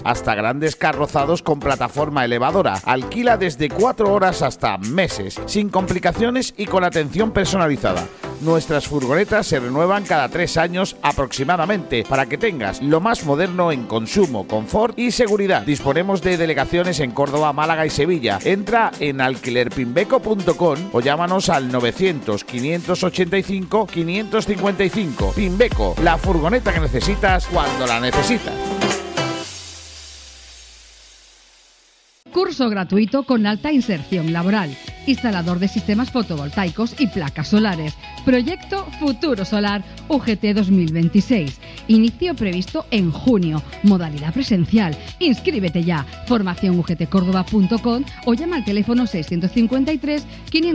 hasta grandes carrozados con plataforma elevadora. Alquila desde 4 horas hasta meses, sin complicaciones y con atención personalizada. Nuestras furgonetas se renuevan cada 3 años aproximadamente para que tengas lo más moderno en consumo, confort y seguridad. Disponemos de delegaciones en Córdoba, Málaga y Sevilla. Entra en alquilerpimbeco.com o llámanos al 900 585 555. Pimbeco, la furgoneta que necesitas cuando la necesitas. Curso gratuito con alta inserción laboral. Instalador de sistemas fotovoltaicos y placas solares. Proyecto Futuro Solar UGT 2026. Inicio previsto en junio. Modalidad presencial. Inscríbete ya. Formación ugtcordoba.com o llama al teléfono 653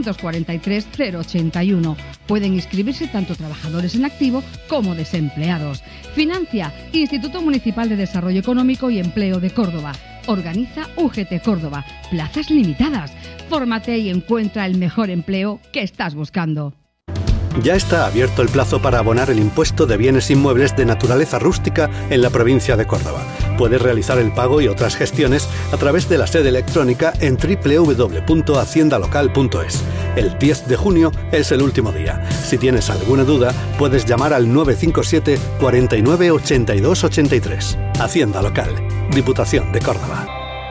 543 081. Pueden inscribirse tanto trabajadores en activo como desempleados. Financia Instituto Municipal de Desarrollo Económico y Empleo de Córdoba. Organiza UGT Córdoba. Plazas limitadas. Fórmate y encuentra el mejor empleo que estás buscando. Ya está abierto el plazo para abonar el impuesto de bienes inmuebles de naturaleza rústica en la provincia de Córdoba. Puedes realizar el pago y otras gestiones a través de la sede electrónica en www.haciendalocal.es. El 10 de junio es el último día. Si tienes alguna duda, puedes llamar al 957 49 82 83. Hacienda Local, Diputación de Córdoba.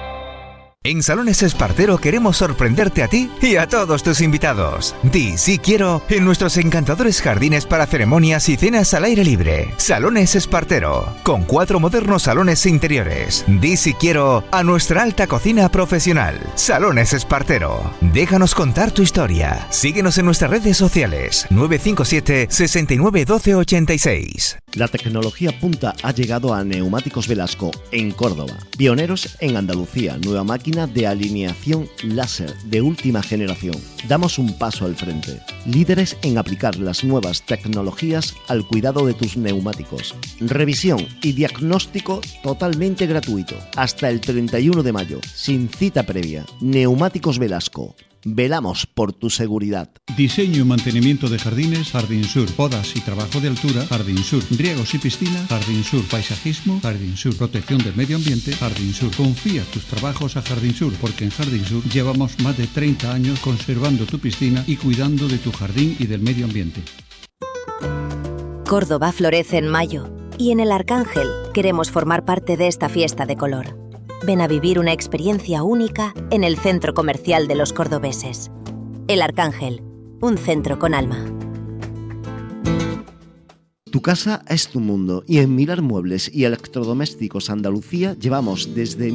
En Salones Espartero queremos sorprenderte a ti y a todos tus invitados. Di sí quiero en nuestros encantadores jardines para ceremonias y cenas al aire libre. Salones Espartero, con 4 modernos salones interiores. Di sí quiero a nuestra alta cocina profesional. Salones Espartero. Déjanos contar tu historia. Síguenos en nuestras redes sociales. 957 69 12 86. La tecnología punta ha llegado a Neumáticos Velasco en Córdoba. Pioneros en Andalucía, nueva máquina de alineación láser de última generación. Damos un paso al frente. Líderes en aplicar las nuevas tecnologías al cuidado de tus neumáticos. Revisión y diagnóstico totalmente gratuito. Hasta el 31 de mayo, sin cita previa. Neumáticos Velasco. Velamos por tu seguridad. Diseño y mantenimiento de jardines, Jardín Sur. Podas y trabajo de altura, Jardín Sur. Riegos y piscina, Jardín Sur. Paisajismo, Jardín Sur. Protección del medio ambiente, Jardín Sur. Confía tus trabajos a Jardín Sur, porque en Jardín Sur llevamos más de 30 años conservando tu piscina y cuidando de tu jardín y del medio ambiente. Córdoba florece en mayo y en el Arcángel queremos formar parte de esta fiesta de color. Ven a vivir una experiencia única en el centro comercial de los cordobeses. El Arcángel, un centro con alma. Tu casa es tu mundo y en Mirar Muebles y Electrodomésticos Andalucía llevamos desde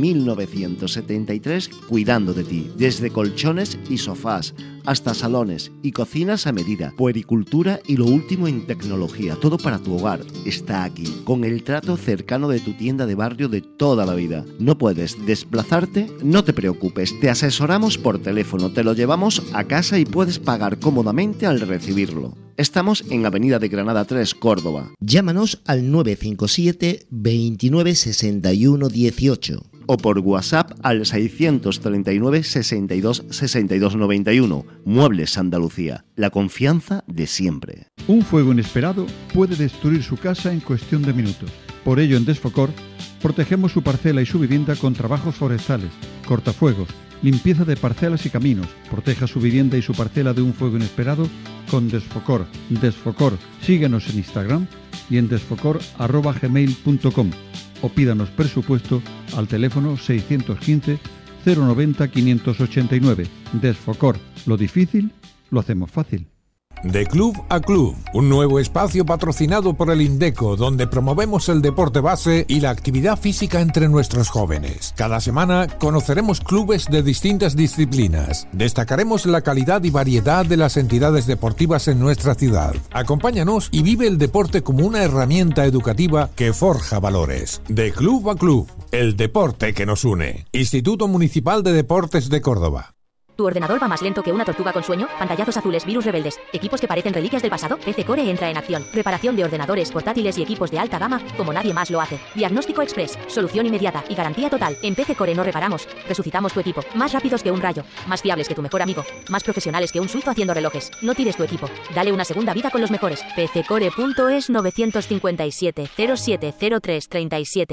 1973 cuidando de ti, desde colchones y sofás hasta salones y cocinas a medida, puericultura y lo último en tecnología, todo para tu hogar está aquí, con el trato cercano de tu tienda de barrio de toda la vida. ¿No puedes desplazarte? No te preocupes, te asesoramos por teléfono, te lo llevamos a casa y puedes pagar cómodamente al recibirlo. Estamos en Avenida de Granada 3, Córdoba. Llámanos al 957 29 61 18 o por WhatsApp al 639 62 62 91. Muebles Andalucía, la confianza de siempre. Un fuego inesperado puede destruir su casa en cuestión de minutos. Por ello, en Desfocor, protegemos su parcela y su vivienda con trabajos forestales, cortafuegos, limpieza de parcelas y caminos. Proteja su vivienda y su parcela de un fuego inesperado con Desfocor. Desfocor. Síguenos en Instagram y en desfocor@gmail.com o pídanos presupuesto al teléfono 615 090 589. Desfocor. Lo difícil lo hacemos fácil. De Club a Club, un nuevo espacio patrocinado por el Indeco, donde promovemos el deporte base y la actividad física entre nuestros jóvenes. Cada semana conoceremos clubes de distintas disciplinas. Destacaremos la calidad y variedad de las entidades deportivas en nuestra ciudad. Acompáñanos y vive el deporte como una herramienta educativa que forja valores. De Club a Club, el deporte que nos une. Instituto Municipal de Deportes de Córdoba. ¿Tu ordenador va más lento que una tortuga con sueño? Pantallazos azules, virus rebeldes, equipos que parecen reliquias del pasado. PC Core entra en acción. Reparación de ordenadores portátiles y equipos de alta gama como nadie más lo hace. Diagnóstico express, solución inmediata y garantía total. En PC Core no reparamos, resucitamos tu equipo. Más rápidos que un rayo, más fiables que tu mejor amigo, más profesionales que un suizo haciendo relojes. No tires tu equipo, dale una segunda vida con los mejores. pccore.es 957 0703 37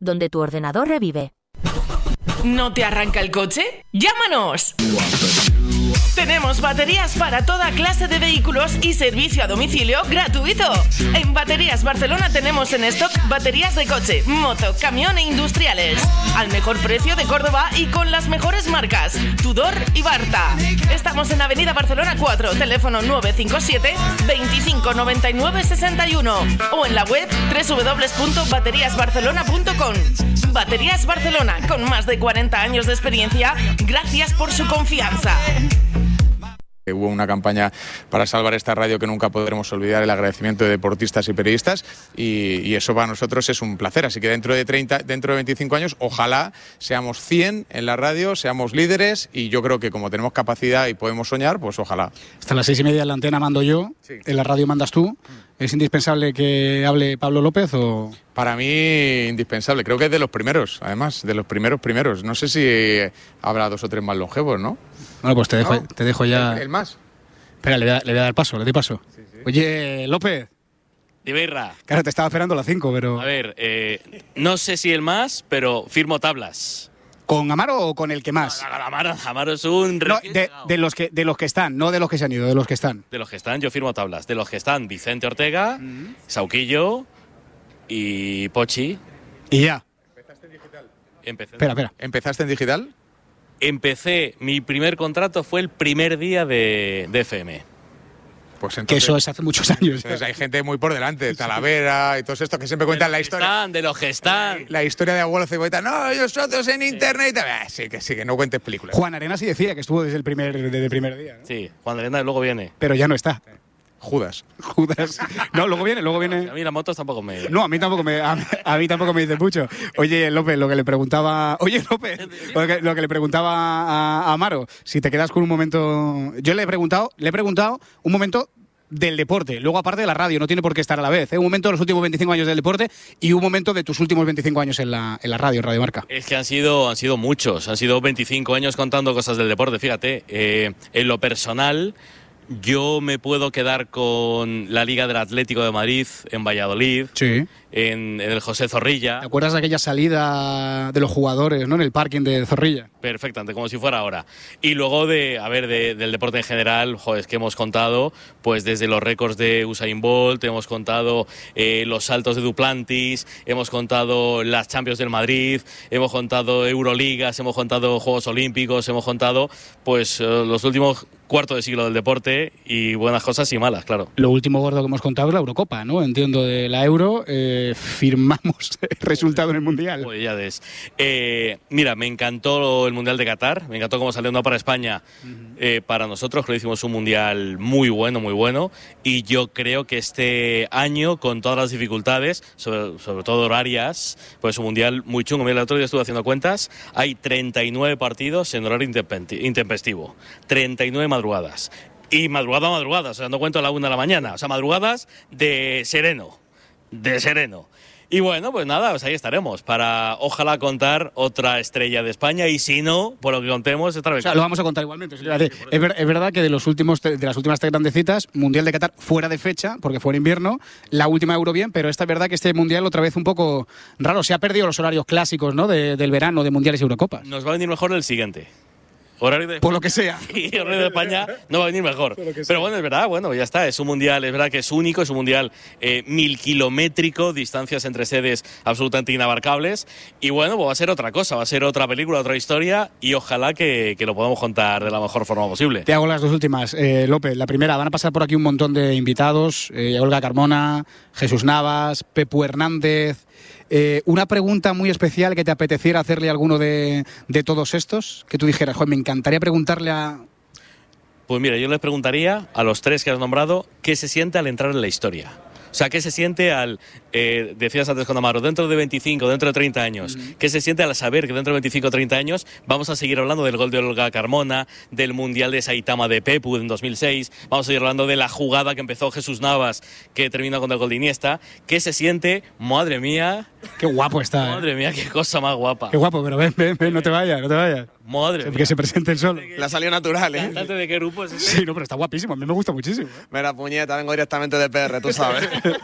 donde tu ordenador revive. ¿No te arranca el coche? ¡Llámanos! Tenemos baterías para toda clase de vehículos y servicio a domicilio gratuito. En Baterías Barcelona tenemos en stock baterías de coche, moto, camión e industriales. Al mejor precio de Córdoba y con las mejores marcas, Tudor y Barta. Estamos en Avenida Barcelona 4, teléfono 957 25 99 61 o en la web www.bateriasbarcelona.com. Baterías Barcelona, con más de 40 años de experiencia, gracias por su confianza. Hubo una campaña para salvar esta radio que nunca podremos olvidar, el agradecimiento de deportistas y periodistas, y eso para nosotros es un placer. Así que dentro de 25 años, ojalá seamos 100 en la radio, seamos líderes, y yo creo que como tenemos capacidad y podemos soñar, pues ojalá. Hasta las 6:30 en la antena mando yo, sí. En la radio mandas tú. ¿Es indispensable que hable Pablo López o...? Para mí, indispensable. Creo que es de los primeros, además, de los primeros. No sé si habrá 2 o 3 más longevos, ¿no? Bueno, pues te dejo ya... ¿El más? Espera, le voy a dar paso, le doy paso. Sí. Oye, López. Dime, Irra. Claro, te estaba esperando a las 5, pero... A ver, no sé si el más, pero firmo tablas. ¿Con Amaro o con el que más? No, Amaro es un... No, de los que están, no de los que se han ido, de los que están. De los que están, yo firmo tablas. De los que están, Vicente Ortega, Sauquillo y Pochi. Y ya. ¿Empezaste en digital? Espera. ¿Empezaste en digital? Empecé, mi primer contrato fue el primer día de FM. Pues entonces, que eso es hace muchos años. Entonces hay gente muy por delante, Talavera y todos estos que siempre cuentan la historia. De los que están. La historia de Abuelo Cebolleta. No, nosotros en internet. Sí, que no cuentes películas. Juan Arenas sí decía que estuvo desde el primer día, ¿no? Sí, Juan Arenas luego viene. Pero ya no está. Judas. No, luego viene. A mí las motos tampoco me... No, a mí tampoco me dice mucho. Oye, López, lo que le preguntaba a Amaro, si te quedas con un momento... Yo le he preguntado un momento del deporte, luego aparte de la radio, no tiene por qué estar a la vez. Un momento de los últimos 25 años del deporte y un momento de tus últimos 25 años en la radio, en Radio Marca. Es que han sido muchos, han sido 25 años contando cosas del deporte. Fíjate, en lo personal... Yo me puedo quedar con la Liga del Atlético de Madrid en Valladolid, sí. En el José Zorrilla. ¿Te acuerdas de aquella salida de los jugadores, ¿no? En el parking de Zorrilla? Perfectamente, como si fuera ahora. Y luego del deporte en general, es que hemos contado, pues desde los récords de Usain Bolt, hemos contado los saltos de Duplantis, hemos contado las Champions del Madrid, hemos contado Euroligas, hemos contado Juegos Olímpicos, hemos contado pues los últimos cuarto de siglo del deporte y buenas cosas y malas, claro. Lo último gordo que hemos contado es la Eurocopa, ¿no? Entiendo de la Euro, firmamos el resultado en el Mundial. Pues ya ves. Mira, me encantó el Mundial de Qatar, me encantó cómo salió no para España, para nosotros, que lo hicimos un Mundial muy bueno, y yo creo que este año, con todas las dificultades, sobre todo horarias, pues un Mundial muy chungo. Mira, el otro día estuve haciendo cuentas, hay 39 partidos en horario intempestivo, 39 madrugadas. Y madrugada, o sea, no cuento a la 1 de la mañana, o sea, madrugadas de sereno. Y bueno, pues nada, pues ahí estaremos para, ojalá, contar otra estrella de España, y si no, por lo que contemos, esta vez. O sea, lo vamos a contar igualmente. Es verdad que de las últimas 3 grandecitas, Mundial de Qatar fuera de fecha, porque fue en invierno, la última Euro bien, pero esta es verdad que este Mundial otra vez un poco raro, se ha perdido los horarios clásicos, ¿no? Del verano, de Mundiales y Eurocopas. Nos va a venir mejor el siguiente. Horario de... Por lo que sea. Y el horario de España no va a venir mejor. Pero bueno, es verdad, ya está. Es un mundial, es verdad que es único, es un mundial 1000-kilométrico, distancias entre sedes absolutamente inabarcables. Y bueno, pues va a ser otra cosa, va a ser otra película, otra historia, y ojalá que lo podamos contar de la mejor forma posible. Te hago las dos últimas, López. La primera, van a pasar por aquí un montón de invitados, Olga Carmona, Jesús Navas, Pepu Hernández. Una pregunta muy especial que te apeteciera hacerle a alguno de todos estos, que tú dijeras, joder, me encantaría preguntarle a... Pues mira, yo les preguntaría a los 3 que has nombrado qué se siente al entrar en la historia. O sea, ¿qué se siente al, decías antes con Amaro, dentro de 25, dentro de 30 años? ¿Qué se siente al saber que dentro de 25 o 30 años vamos a seguir hablando del gol de Olga Carmona, del Mundial de Saitama de Pepu en 2006, vamos a seguir hablando de la jugada que empezó Jesús Navas, que terminó con el gol de Iniesta? ¿Qué se siente? Madre mía. Qué guapo está. Madre mía, qué cosa más guapa. Qué guapo, pero ven, no te vayas. Madre mía. Que se presente el solo. La salió natural, ¿eh? ¿Cantante de qué grupo es ese? Sí, no, pero está guapísimo, a mí me gusta muchísimo. Mira, puñeta, vengo directamente de PR, tú sabes.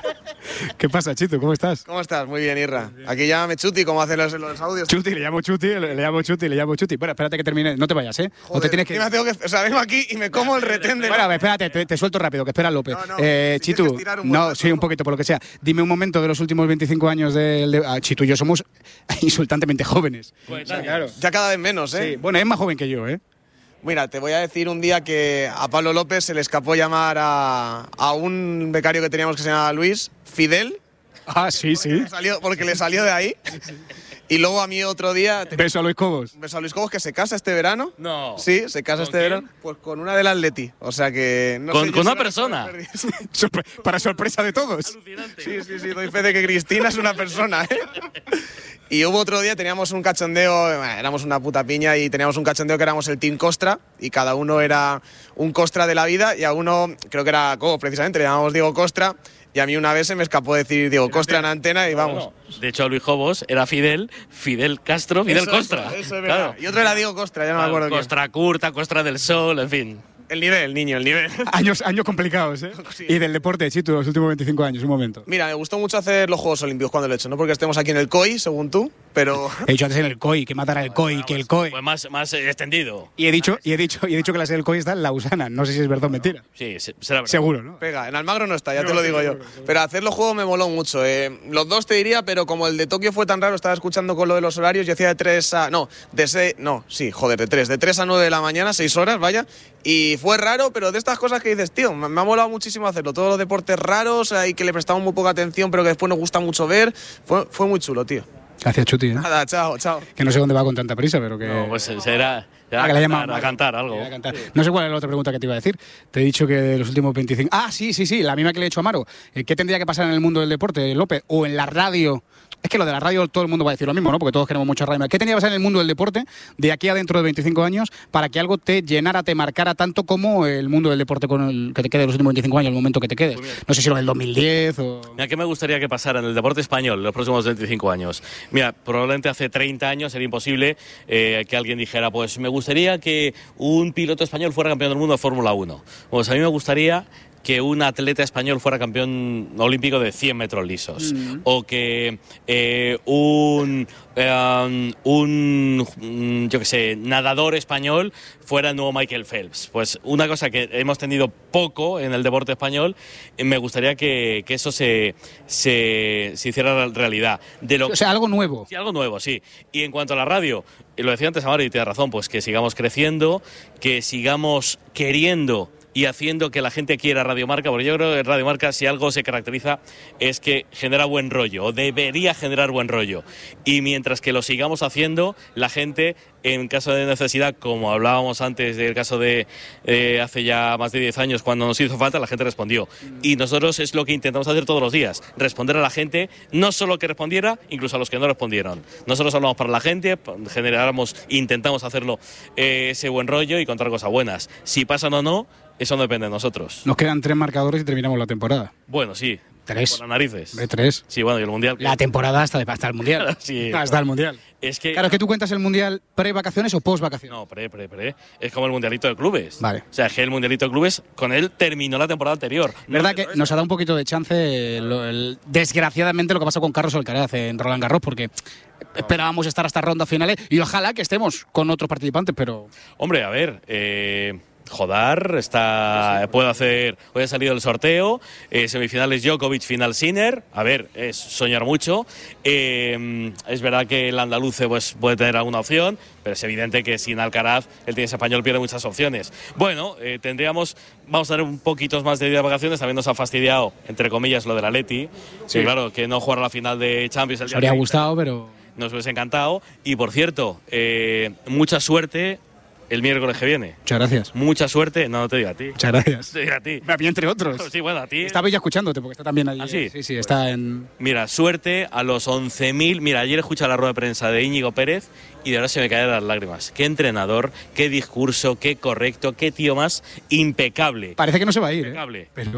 ¿Qué pasa, Chito? ¿Cómo estás? ¿Cómo estás? Muy bien, Irra. Aquí llámame Chuti, como hacen los audios. Chuti, le llamo Chuti. Bueno, espérate que termine. No te vayas, ¿eh? Joder, o te tienes que... o sea, vengo aquí y me como el retén de... Bueno, espérate, te suelto rápido, que espera López. Chitu, sí, un poquito, por lo que sea. Dime un momento de los últimos 25 años Chitu y yo somos insultantemente jóvenes. O sea, claro. Ya cada vez menos, ¿eh? Sí, bueno, es más joven que yo, ¿eh? Mira, te voy a decir un día que a Pablo López se le escapó llamar a un becario que teníamos que se llamaba Luis, Fidel. Ah, sí. Porque le salió de ahí. Y luego a mí otro día... Beso a Luis Cobos. Beso a Luis Cobos, que se casa este verano. No. Sí, se casa este verano. Pues con una del Atleti. O sea que... No sé, ¿Con una persona? Para sorpresa de todos. Sí, doy fe de que Cristina es una persona, ¿eh? Y hubo otro día, teníamos un cachondeo, éramos una puta piña y teníamos un cachondeo que éramos el Team Costra y cada uno era un Costra de la vida y a uno, creo que era Cobos precisamente, le llamamos Diego Costra y a mí una vez se me escapó decir Diego Costra en antena y vamos. No. De hecho, Luis Cobos era Fidel Castro, Fidel Costra. Eso es verdad. Y otro era Diego Costra, ya no me acuerdo Costra Curta, Costra del Sol, en fin. El nivel. Años complicados, ¿eh? Sí. Y del deporte, Chito, los últimos 25 años, un momento. Mira, me gustó mucho hacer los Juegos Olímpicos cuando lo he hecho, no porque estemos aquí en el COI, según tú, pero... He dicho antes en el COI, que matará el COI, que el COI... Pues más extendido. Y he dicho que la sede del COI está en Lausana, no sé si es verdad o mentira. Sí, será verdad. Seguro, ¿no? Pega, en Almagro no está, ya te lo digo yo. Pero hacer los Juegos me moló mucho. Los dos te diría, pero como el de Tokio fue tan raro, estaba escuchando con lo de los horarios, yo hacía de 3 a 9 de la mañana, 6 horas, vaya. Y fue raro, pero de estas cosas que dices, tío, me ha molado muchísimo hacerlo. Todos los deportes raros y que le prestamos muy poca atención, pero que después nos gusta mucho ver. Fue muy chulo, tío. Gracias, Chuti. Nada, chao. Que no sé dónde va con tanta prisa, pero que... No, pues será... A cantar algo. No sé cuál es la otra pregunta que te iba a decir. Te he dicho que de los últimos 25... Ah, sí, la misma que le he hecho a Amaro. ¿Qué tendría que pasar en el mundo del deporte, López? O en la radio... Es que lo de la radio todo el mundo va a decir lo mismo, ¿no? Porque todos queremos mucha radio. ¿Qué tendría que pasar en el mundo del deporte de aquí a dentro de 25 años para que algo te llenara, te marcara tanto como el mundo del deporte con el que te quede los últimos 25 años, el momento que te quedes? No sé si lo del 2010 o... Mira, ¿qué me gustaría que pasara en el deporte español los próximos 25 años? Mira, probablemente hace 30 años sería imposible que alguien dijera, pues me gustaría que un piloto español fuera campeón del mundo de Fórmula 1. Pues a mí me gustaría que un atleta español fuera campeón olímpico de 100 metros lisos, o que yo qué sé, nadador español fuera el nuevo Michael Phelps. Pues una cosa que hemos tenido poco en el deporte español, me gustaría que eso se hiciera realidad. O sea, algo nuevo. Sí, algo nuevo, sí. Y en cuanto a la radio, lo decía antes Amaro y tiene razón, pues que sigamos creciendo, que sigamos queriendo y haciendo que la gente quiera Radio Marca, porque yo creo que Radio Marca, si algo se caracteriza, es que genera buen rollo, o debería generar buen rollo. Y mientras que lo sigamos haciendo, la gente, en caso de necesidad, como hablábamos antes del caso de hace ya más de 10 años, cuando nos hizo falta, la gente respondió. Y nosotros es lo que intentamos hacer todos los días, responder a la gente, no solo que respondiera, incluso a los que no respondieron. Nosotros hablamos para la gente, intentamos hacerlo ese buen rollo y contar cosas buenas. Si pasan o no, eso no depende de nosotros. Nos quedan 3 marcadores y terminamos la temporada. Bueno, sí. 3. Por las narices. De 3. Sí, bueno, y el Mundial. La temporada hasta el Mundial. Sí. Hasta el Mundial. Claro, es que tú cuentas el Mundial pre-vacaciones o post-vacaciones. No, pre. Es como el Mundialito de Clubes. Vale. O sea, es que el Mundialito de Clubes, con él terminó la temporada anterior. ¿Verdad que nos ha dado un poquito de chance, desgraciadamente, lo que pasó con Carlos Alcaraz en Roland Garros? Porque esperábamos estar hasta rondas finales y ojalá que estemos con otros participantes, pero... Hombre, a ver... Jodar puede hacer. Hoy ha salido el sorteo, semifinales Djokovic, final Sinner. A ver, es soñar mucho. Es verdad que el andaluz pues, puede tener alguna opción, pero es evidente que sin Alcaraz el tenis español pierde muchas opciones. Bueno, vamos a tener un poquito más de día de vacaciones. También nos ha fastidiado, entre comillas, lo del Atleti. Sí, claro, que no jugar la final de Champions. Nos habría gustado, pero... Nos hubiese encantado. Y por cierto, mucha suerte el miércoles que viene. Muchas gracias. Mucha suerte. No te digo a ti. Muchas gracias. Te digo a ti. A mí, entre otros. Sí, bueno, a ti. Estaba ya escuchándote porque está también allí. ¿Ah, sí? Sí, está en... Mira, suerte a los 11.000. Mira, ayer escuché la rueda de prensa de Íñigo Pérez y de verdad se me caen las lágrimas. Qué entrenador, qué discurso, qué correcto, qué tío más impecable. Parece que no se va a ir, impecable. Pero...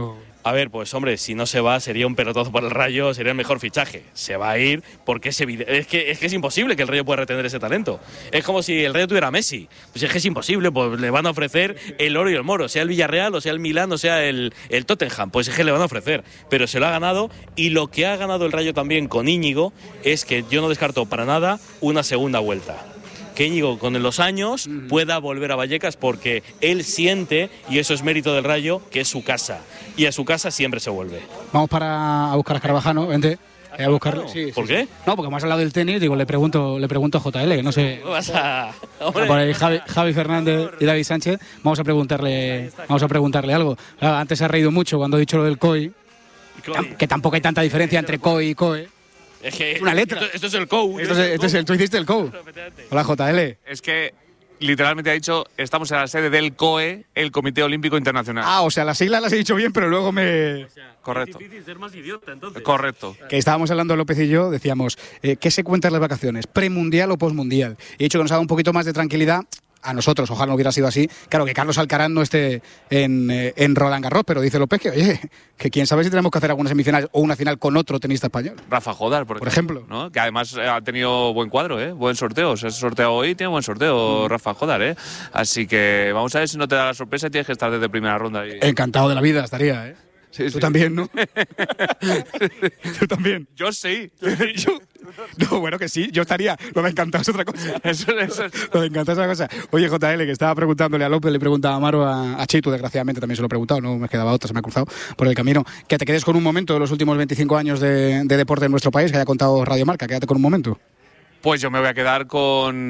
A ver, pues hombre, si no se va sería un pelotazo para el Rayo, sería el mejor fichaje. Se va a ir porque es que es imposible que el Rayo pueda retener ese talento. Es como si el Rayo tuviera a Messi. Pues es que es imposible, pues le van a ofrecer el oro y el moro, sea el Villarreal, o sea el Milán, o sea el Tottenham. Pues es que le van a ofrecer, pero se lo ha ganado. Y lo que ha ganado el Rayo también con Íñigo es que yo no descarto para nada una segunda vuelta. Que Íñigo con los años pueda volver a Vallecas porque él siente, y eso es mérito del Rayo, que es su casa. Y a su casa siempre se vuelve. Vamos a buscar a Escarabajano, vente. A buscarle. Sí, ¿Por qué? No, porque hemos hablado del tenis, digo, le pregunto a JL, que no sé. Por ahí Javi Fernández y David Sánchez, vamos a preguntarle algo. Claro, antes se ha reído mucho cuando ha dicho lo del COI, que tampoco hay tanta diferencia entre COI y COE. Es que una letra. Esto es el COU. Tú hiciste el COU. Hola, JL. Es que literalmente ha dicho, estamos en la sede del COE, el Comité Olímpico Internacional. O sea, las siglas las he dicho bien, pero luego me... Correcto. Es difícil ser más idiota, entonces. Correcto. Que estábamos hablando López y yo, decíamos, ¿qué se cuenta en las vacaciones? ¿Premundial o posmundial? Y he dicho que nos ha dado un poquito más de tranquilidad a nosotros, ojalá no hubiera sido así. Claro, que Carlos Alcaraz no esté en Roland Garros, pero dice López que, oye, que quién sabe si tenemos que hacer alguna semifinal o una final con otro tenista español. Rafa Jodar, por ejemplo. ¿No? Que además ha tenido buen cuadro, buen sorteo. Se ha sorteado hoy, tiene buen sorteo Rafa Jodar, Así que vamos a ver si no te da la sorpresa y tienes que estar desde primera ronda. Encantado de la vida estaría, Sí, Tú también, ¿no? Tú también. Yo sí. No, bueno, que sí, yo estaría. Lo de encantado es otra cosa. Lo de encantado es otra cosa. Oye, JL, que estaba preguntándole a López, le preguntaba a Amaro, a Chitu, desgraciadamente también se lo he preguntado, no me quedaba otra, se me ha cruzado por el camino. Que te quedes con un momento de los últimos 25 años de deporte en nuestro país, que haya contado Radio Marca, quédate con un momento. Pues yo me voy a quedar con,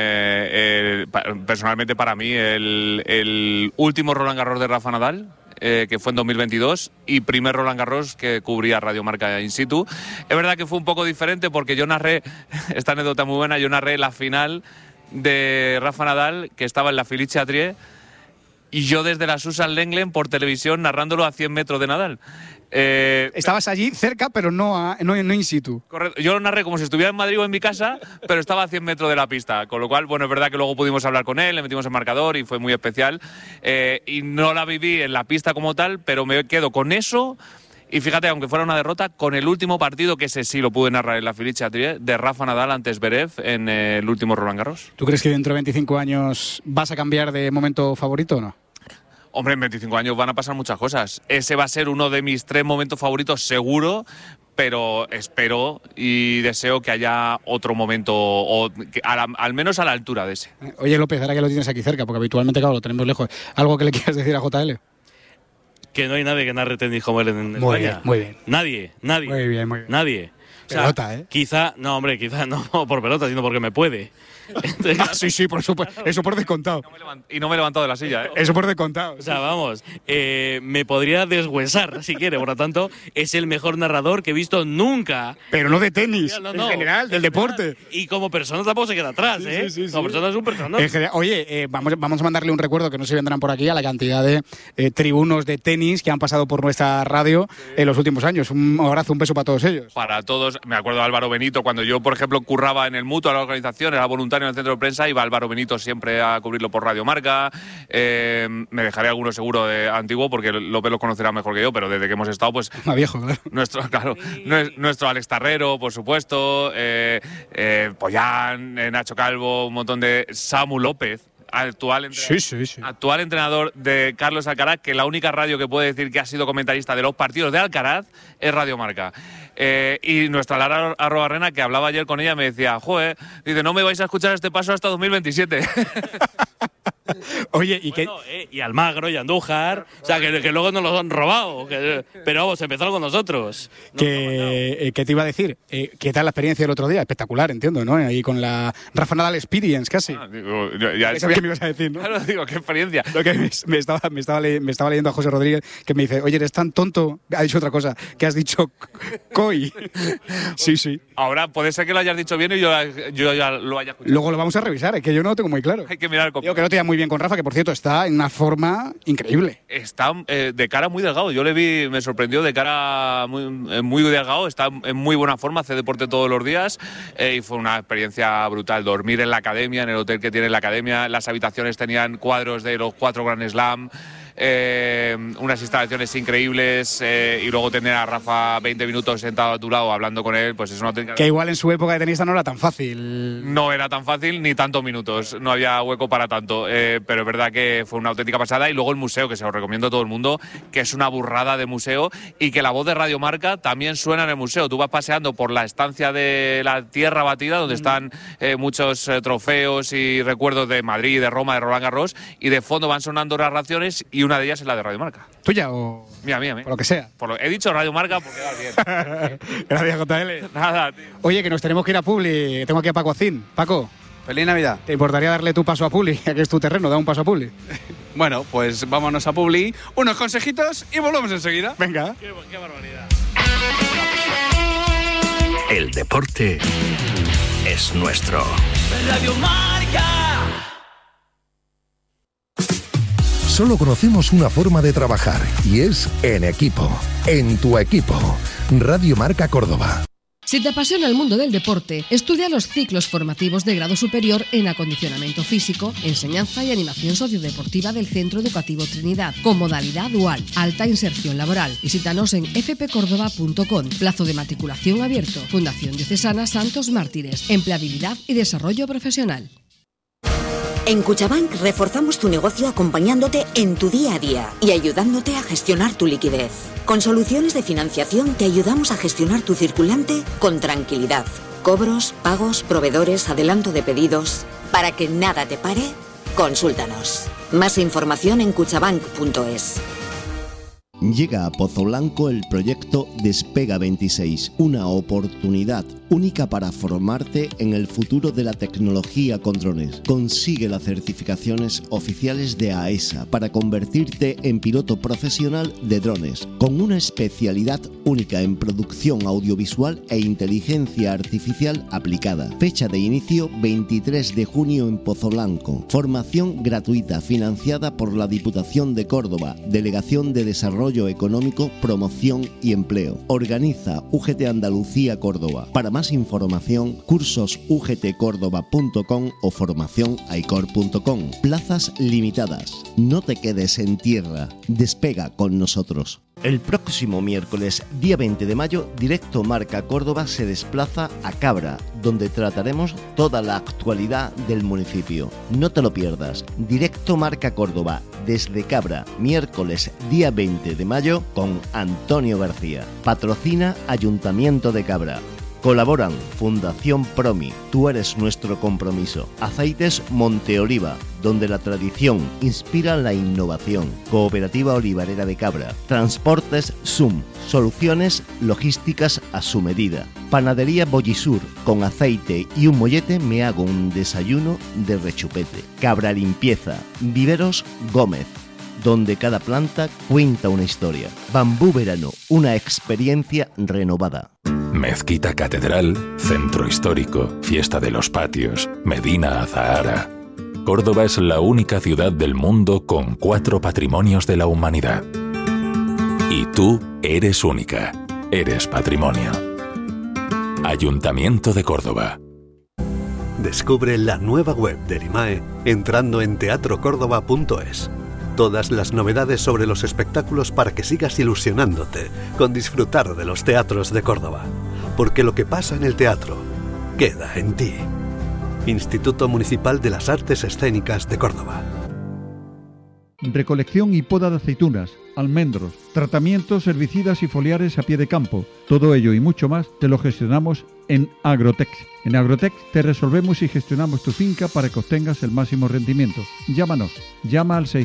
personalmente para mí, el último Roland Garros de Rafa Nadal, que fue en 2022, y primer Roland Garros que cubría Radio Marca in situ. Es verdad que fue un poco diferente porque yo narré, esta anécdota muy buena, yo narré la final de Rafa Nadal, que estaba en la Felice Atrie, y yo desde la Susan Lenglen por televisión narrándolo a 100 metros de Nadal. Estabas allí cerca, pero no in situ. Correcto. Yo lo narré como si estuviera en Madrid o en mi casa, pero estaba a 100 metros de la pista. Con lo cual, bueno, es verdad que luego pudimos hablar con él, le metimos el marcador y fue muy especial. Y no la viví en la pista como tal, pero me quedo con eso. Y fíjate, aunque fuera una derrota, con el último partido, que ese sí lo pude narrar en la Felice Atrie, de Rafa Nadal ante Zverev en el último Roland Garros. ¿Tú crees que dentro de 25 años vas a cambiar de momento favorito o no? Hombre, en 25 años van a pasar muchas cosas. Ese va a ser uno de mis 3 momentos favoritos seguro, pero espero y deseo que haya otro momento, o que al menos a la altura de ese. Oye, López, ahora que lo tienes aquí cerca, porque habitualmente, claro, lo tenemos lejos, ¿algo que le quieras decir a JL? Que no hay nadie que narre tenis como él en muy España. Bien, muy bien. Nadie. Muy bien. Nadie. O sea, pelota, quizá no por pelota, sino porque me puede. Sí, por supuesto. Eso por descontado. Y no me he levantado de la silla, Eso por descontado. O sea, vamos, me podría deshuesar si quiere. Por lo tanto, es el mejor narrador que he visto nunca. Pero no de tenis, no, en general, del deporte. Y como persona tampoco se queda atrás, Sí. Como persona es un persona. Oye, vamos a mandarle un recuerdo, que no se vendrán por aquí, a la cantidad de tribunos de tenis que han pasado por nuestra radio en los últimos años. Un abrazo, un beso para todos ellos. Para todos. Me acuerdo de Álvaro Benito, cuando yo, por ejemplo, curraba en el Mutua, la organización, era voluntario en el centro de prensa, iba Álvaro Benito siempre a cubrirlo por Radio Marca. Me dejaré alguno seguro de antiguo, porque López lo conocerá mejor que yo, pero desde que hemos estado, pues... Más viejo, claro. Nuestro Alex Tarrero, por supuesto, Pollán, Nacho Calvo, un montón de... Samu López, actual entrenador de Carlos Alcaraz, que la única radio que puede decir que ha sido comentarista de los partidos de Alcaraz es Radio Marca. Y nuestra Lara Arrobarrena, que hablaba ayer con ella, me decía, joder, dice, no me vais a escuchar este paso hasta 2027. Oye, y Almagro y Andújar, o sea, que luego nos los han robado, pero vamos, empezaron con nosotros. ¿Qué te iba a decir? ¿Qué tal la experiencia del otro día? Espectacular, entiendo, ¿no? Ahí con la Rafa Nadal Experience, casi. Ya sabía que me ibas a decir, ¿no? Claro, digo, qué experiencia. Lo que me estaba leyendo a José Rodríguez, que me dice, oye, eres tan tonto, ha dicho otra cosa, que has dicho COI. Sí. Ahora, puede ser que lo hayas dicho bien y yo ya lo haya escuchado. Luego lo vamos a revisar, es que yo no lo tengo muy claro. Hay que mirar el copio. Digo que no te iba muy bien con Rafa, que por cierto está en una forma increíble. Está de cara muy delgado. Yo le vi, me sorprendió, de cara muy delgado. Está en muy buena forma, hace deporte todos los días y fue una experiencia brutal. Dormir en la academia, en el hotel que tiene la academia. Las habitaciones tenían cuadros de los 4 Grand Slam. unas instalaciones increíbles y luego tener a Rafa 20 minutos sentado a tu lado hablando con él, pues es una auténtica... Que igual en su época de tenista no era tan fácil. No era tan fácil ni tantos minutos, no había hueco para tanto, pero es verdad que fue una auténtica pasada. Y luego el museo, que se lo recomiendo a todo el mundo, que es una burrada de museo, y que la voz de Radio Marca también suena en el museo. Tú vas paseando por la estancia de la Tierra Batida, donde están muchos trofeos y recuerdos de Madrid, de Roma, de Roland Garros, y de fondo van sonando narraciones, y una de ellas es la de Radio Marca. ¿Tuya o...? Mía. Por lo que sea. He dicho Radio Marca porque va bien. Gracias, JL. Nada, tío. Oye, que nos tenemos que ir a Publi. Tengo aquí a Paco Acín. Paco. ¡Feliz Navidad! ¿Te importaría darle tu paso a Publi? Ya que es tu terreno, da un paso a Publi. Bueno, pues vámonos a Publi, unos consejitos y volvemos enseguida. Venga. Qué barbaridad. El deporte es nuestro. Radio Marca. Solo conocemos una forma de trabajar y es en equipo. En tu equipo. Radio Marca Córdoba. Si te apasiona el mundo del deporte, estudia los ciclos formativos de grado superior en acondicionamiento físico, enseñanza y animación sociodeportiva del Centro Educativo Trinidad, con modalidad dual, alta inserción laboral. Visítanos en fpcordoba.com, plazo de matriculación abierto, Fundación Diocesana Santos Mártires, empleabilidad y desarrollo profesional. En Cuchabank reforzamos tu negocio acompañándote en tu día a día y ayudándote a gestionar tu liquidez. Con soluciones de financiación te ayudamos a gestionar tu circulante con tranquilidad. Cobros, pagos, proveedores, adelanto de pedidos. Para que nada te pare, consúltanos. Más información en cuchabank.es. Llega a Pozo Blanco el proyecto Despega 26, una oportunidad única para formarte en el futuro de la tecnología con drones. Consigue las certificaciones oficiales de AESA para convertirte en piloto profesional de drones, con una especialidad única en producción audiovisual e inteligencia artificial aplicada. Fecha de inicio 23 de junio en Pozo Blanco. Formación gratuita financiada por la Diputación de Córdoba, Delegación de Desarrollo Económico, Promoción y Empleo. Organiza UGT Andalucía Córdoba. Para más información, cursosugtcordoba.com o formacionaicor.com. Plazas limitadas. No te quedes en tierra. Despega con nosotros. El próximo miércoles, día 20 de mayo, Directo Marca Córdoba se desplaza a Cabra, donde trataremos toda la actualidad del municipio. No te lo pierdas. Directo Marca Córdoba, desde Cabra, miércoles, día 20 de mayo, con Antonio García. Patrocina Ayuntamiento de Cabra. Colaboran Fundación Promi, Tú eres nuestro compromiso. Aceites Monteoliva, donde la tradición inspira la innovación. Cooperativa Olivarera de Cabra. Transportes SUM, soluciones logísticas a su medida. Panadería Bollisur, con aceite y un mollete me hago un desayuno de rechupete. Cabra Limpieza, Viveros Gómez, donde cada planta cuenta una historia. Bambú Verano, una experiencia renovada. Mezquita Catedral, Centro Histórico, Fiesta de los Patios, Medina Azahara. Córdoba es la única ciudad del mundo con 4 patrimonios de la humanidad. Y tú eres única, eres patrimonio. Ayuntamiento de Córdoba. Descubre la nueva web del IMAE entrando en teatrocórdoba.es. Todas las novedades sobre los espectáculos para que sigas ilusionándote con disfrutar de los teatros de Córdoba. Porque lo que pasa en el teatro queda en ti. Instituto Municipal de las Artes Escénicas de Córdoba. Recolección y poda de aceitunas, almendros, tratamientos, herbicidas y foliares a pie de campo. Todo ello y mucho más te lo gestionamos en Agrotex. En Agrotex te resolvemos y gestionamos tu finca para que obtengas el máximo rendimiento. Llámanos. Llama al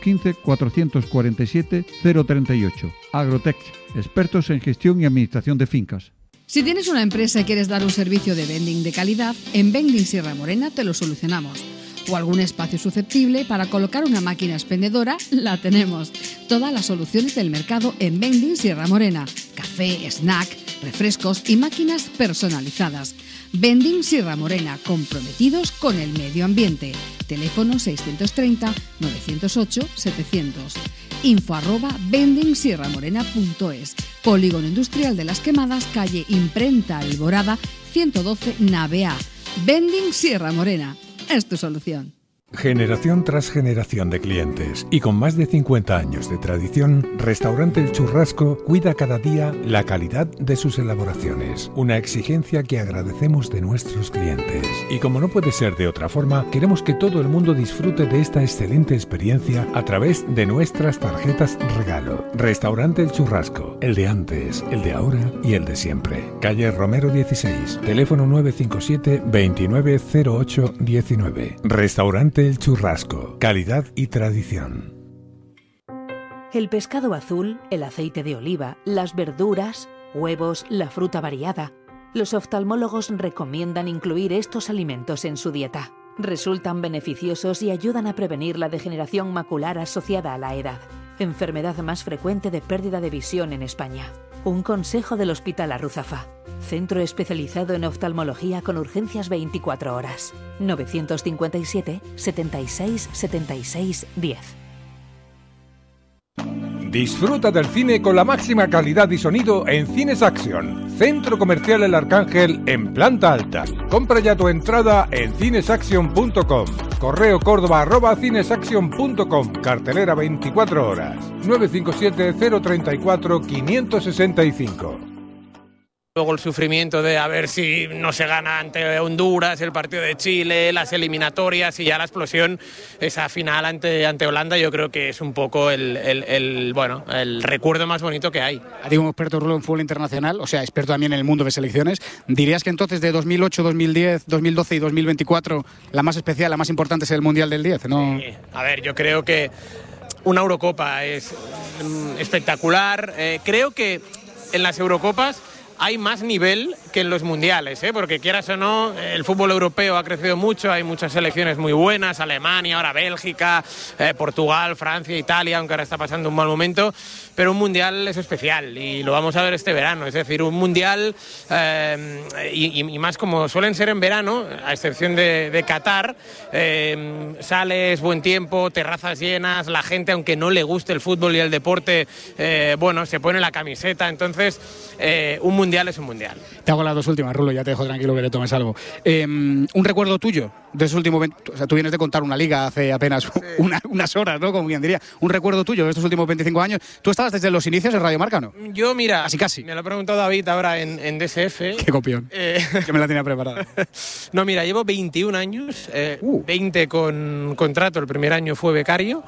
615-447-038. Agrotex, expertos en gestión y administración de fincas. Si tienes una empresa y quieres dar un servicio de vending de calidad, en Vending Sierra Morena te lo solucionamos. O algún espacio susceptible para colocar una máquina expendedora, la tenemos. Todas las soluciones del mercado en Vending Sierra Morena. Café, snack, refrescos y máquinas personalizadas. Vending Sierra Morena, comprometidos con el medio ambiente. Teléfono 630-908-700. info@vendingsierramorena.es. Polígono Industrial de Las Quemadas, calle Imprenta Alborada, 112 Nave A. Vending Sierra Morena. Es tu solución. Generación tras generación de clientes y con más de 50 años de tradición, Restaurante El Churrasco cuida cada día la calidad de sus elaboraciones, una exigencia que agradecemos de nuestros clientes. Y como no puede ser de otra forma, queremos que todo el mundo disfrute de esta excelente experiencia a través de nuestras tarjetas regalo. Restaurante El Churrasco, el de antes, el de ahora y el de siempre. Calle Romero 16, teléfono 957 290819. Restaurante El Churrasco, calidad y tradición. El pescado azul, el aceite de oliva, las verduras, huevos, la fruta variada. Los oftalmólogos recomiendan incluir estos alimentos en su dieta. Resultan beneficiosos y ayudan a prevenir la degeneración macular asociada a la edad, enfermedad más frecuente de pérdida de visión en España. Un consejo del Hospital Arruzafa. Centro especializado en oftalmología con urgencias 24 horas. 957 76 76 10. Disfruta del cine con la máxima calidad y sonido en Cines Action, Centro Comercial El Arcángel en planta alta. Compra ya tu entrada en cinesaction.com. Correo córdoba@cinesaction.com. Cartelera 24 horas. 957 034 565. Luego el sufrimiento de a ver si no se gana ante Honduras, el partido de Chile, las eliminatorias y ya la explosión, esa final ante Holanda, yo creo que es un poco el recuerdo más bonito que hay. A ti como experto Rulo en fútbol internacional, o sea, experto también en el mundo de selecciones, ¿dirías que entonces de 2008, 2010, 2012 y 2024 la más especial, la más importante es el Mundial del 10, ¿no? Sí. A ver, yo creo que una Eurocopa es espectacular. Creo que en las Eurocopas hay más nivel que en los mundiales, porque quieras o no, el fútbol europeo ha crecido mucho, hay muchas selecciones muy buenas, Alemania, ahora Bélgica, Portugal, Francia, Italia, aunque ahora está pasando un mal momento, pero un mundial es especial y lo vamos a ver este verano, es decir, un mundial y más como suelen ser en verano, a excepción de Qatar, sales, buen tiempo, terrazas llenas, la gente, aunque no le guste el fútbol y el deporte, se pone la camiseta, entonces un mundial es un mundial. Te hago las dos últimas, Rulo, ya te dejo tranquilo que te tomes algo. Un recuerdo tuyo de esos últimos, o sea, tú vienes de contar una liga hace apenas unas horas, ¿no? Como quien diría, un recuerdo tuyo de estos últimos 25 años. ¿Tú estabas desde los inicios en Radio Marca, no? Yo, mira, casi. Me lo ha preguntado David ahora en DSF. Qué copión, que me la tenía preparada. No, mira, llevo 21 años, 20 con contrato, el primer año fue becario,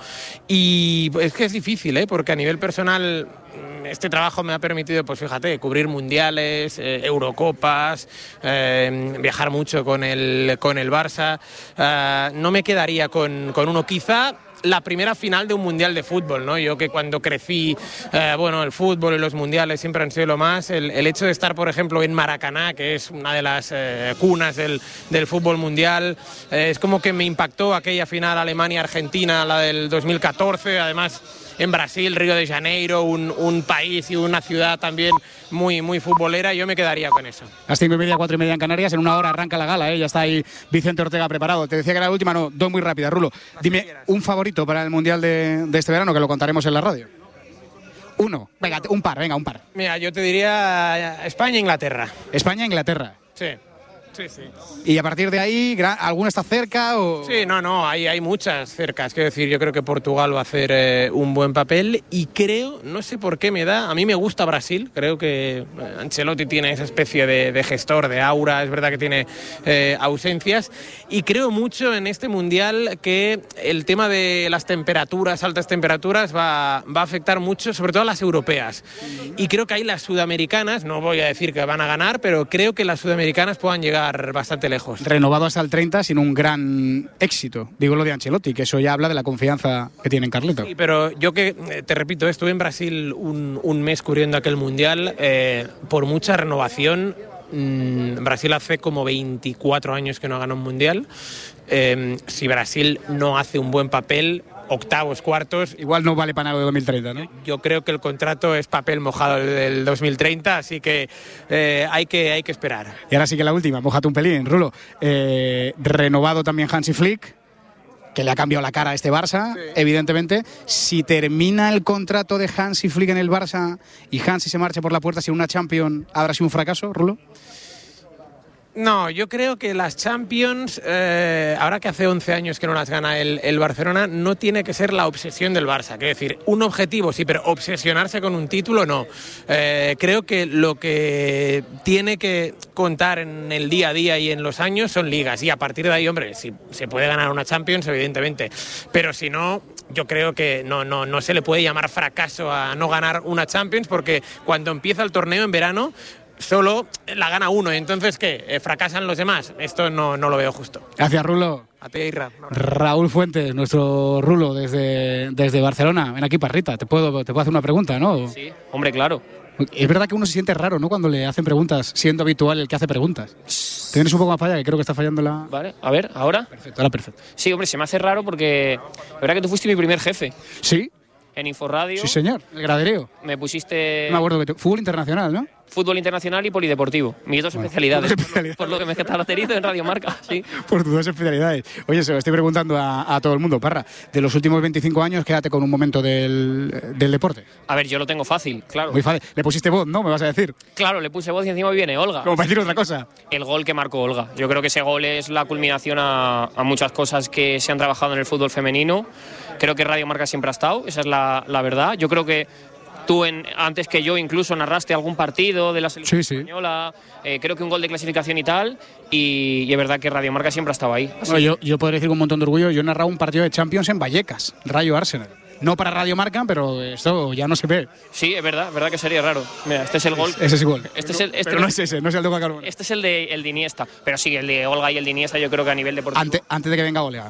y es que es difícil, porque a nivel personal este trabajo me ha permitido, pues fíjate, cubrir mundiales, Eurocopas, viajar mucho con el Barça. No me quedaría con uno, quizá la primera final de un mundial de fútbol, ¿no? Yo que cuando crecí, el fútbol y los mundiales siempre han sido lo más. El hecho de estar, por ejemplo, en Maracaná, que es una de las cunas del fútbol mundial, es como que me impactó aquella final Alemania-Argentina, la del 2014, además en Brasil, Río de Janeiro, un país y una ciudad también muy, muy futbolera. Yo me quedaría con eso. Las 5:30, 4:30 en Canarias, en una hora arranca la gala, ya está ahí Vicente Ortega preparado. Te decía que era la última, no, dos muy rápidas, Rulo. Dime un favorito para el Mundial de este verano, que lo contaremos en la radio. Uno, venga, un par. Mira, yo te diría España-Inglaterra. España-Inglaterra. Sí. Y a partir de ahí, ¿alguna está cerca? O... Sí, no, hay muchas cercas. Quiero decir, yo creo que Portugal va a hacer un buen papel y creo, no sé por qué a mí me gusta Brasil, creo que Ancelotti tiene esa especie de gestor, de aura, es verdad que tiene ausencias y creo mucho en este Mundial que el tema de las temperaturas, altas temperaturas, va a afectar mucho, sobre todo a las europeas. Y creo que ahí las sudamericanas, no voy a decir que van a ganar, pero creo que las sudamericanas puedan llegar bastante lejos. Renovado hasta el 30 sin un gran éxito. Digo lo de Ancelotti, que eso ya habla de la confianza que tiene en Carleto. Sí, pero yo que, te repito, estuve en Brasil un mes cubriendo aquel Mundial, por mucha renovación, Brasil hace como 24 años que no gana un Mundial. Si Brasil no hace un buen papel, octavos, cuartos, igual no vale para nada de 2030, ¿no? Yo creo que el contrato es papel mojado del 2030, así que hay que esperar. Y ahora sí que la última, mójate un pelín, Rulo. Renovado también Hansi Flick, que le ha cambiado la cara a este Barça, sí. Evidentemente. Si termina el contrato de Hansi Flick en el Barça y Hansi se marcha por la puerta sin una Champions, ¿habrá sido un fracaso, Rulo? No, yo creo que las Champions, ahora que hace 11 años que no las gana el Barcelona, no tiene que ser la obsesión del Barça. Quiero decir, un objetivo sí, pero obsesionarse con un título no. Creo que lo que tiene que contar en el día a día y en los años son ligas. Y a partir de ahí, hombre, si se puede ganar una Champions, evidentemente. Pero si no, yo creo que no se le puede llamar fracaso a no ganar una Champions, porque cuando empieza el torneo en verano, solo la gana uno. Entonces, ¿qué? ¿Fracasan los demás? Esto no lo veo justo. Gracias, Rulo. A ti, Irra. Raúl Fuentes, nuestro Rulo desde Barcelona. Ven aquí, Parrita. Te puedo hacer una pregunta, ¿no? Sí, hombre, claro. Es verdad que uno se siente raro, ¿no?, cuando le hacen preguntas, siendo habitual el que hace preguntas. Tienes un poco más para allá, que creo que está fallando la... Vale, a ver, ¿ahora? Perfecto, ahora perfecto. Sí, hombre, se me hace raro porque la verdad que tú fuiste mi primer jefe. ¿Sí? En Inforradio. Sí, señor, el gradereo. Me pusiste... No me acuerdo que fútbol internacional, ¿no? Fútbol internacional y polideportivo. Mis dos especialidades. Por lo que me caracterizo en Radio Marca, sí. Por tus dos especialidades. Oye, se lo estoy preguntando a todo el mundo, Parra. De los últimos 25 años, quédate con un momento del deporte. A ver, yo lo tengo fácil, claro. Muy fácil. Le pusiste voz, ¿no? Me vas a decir. Claro, le puse voz y encima viene Olga. Como para decir otra cosa. El gol que marcó Olga. Yo creo que ese gol es la culminación a muchas cosas que se han trabajado en el fútbol femenino. Creo que Radio Marca siempre ha estado, esa es la verdad. Yo creo que tú, antes que yo, incluso narraste algún partido de la selección española, creo que un gol de clasificación y tal, y es verdad que Radio Marca siempre ha estado ahí. Bueno, yo podría decir con un montón de orgullo, yo he narrado un partido de Champions en Vallecas, Rayo Arsenal. No para Radio Marca, pero esto ya no se ve. Sí, es verdad que sería raro. Mira, este es el gol. Ese es el gol. Pero no es ese, no es el de Olga Carmona. Este es el de Iniesta. Pero sí, el de Olga y el de Iniesta yo creo que a nivel deportivo. Antes de que venga Olga,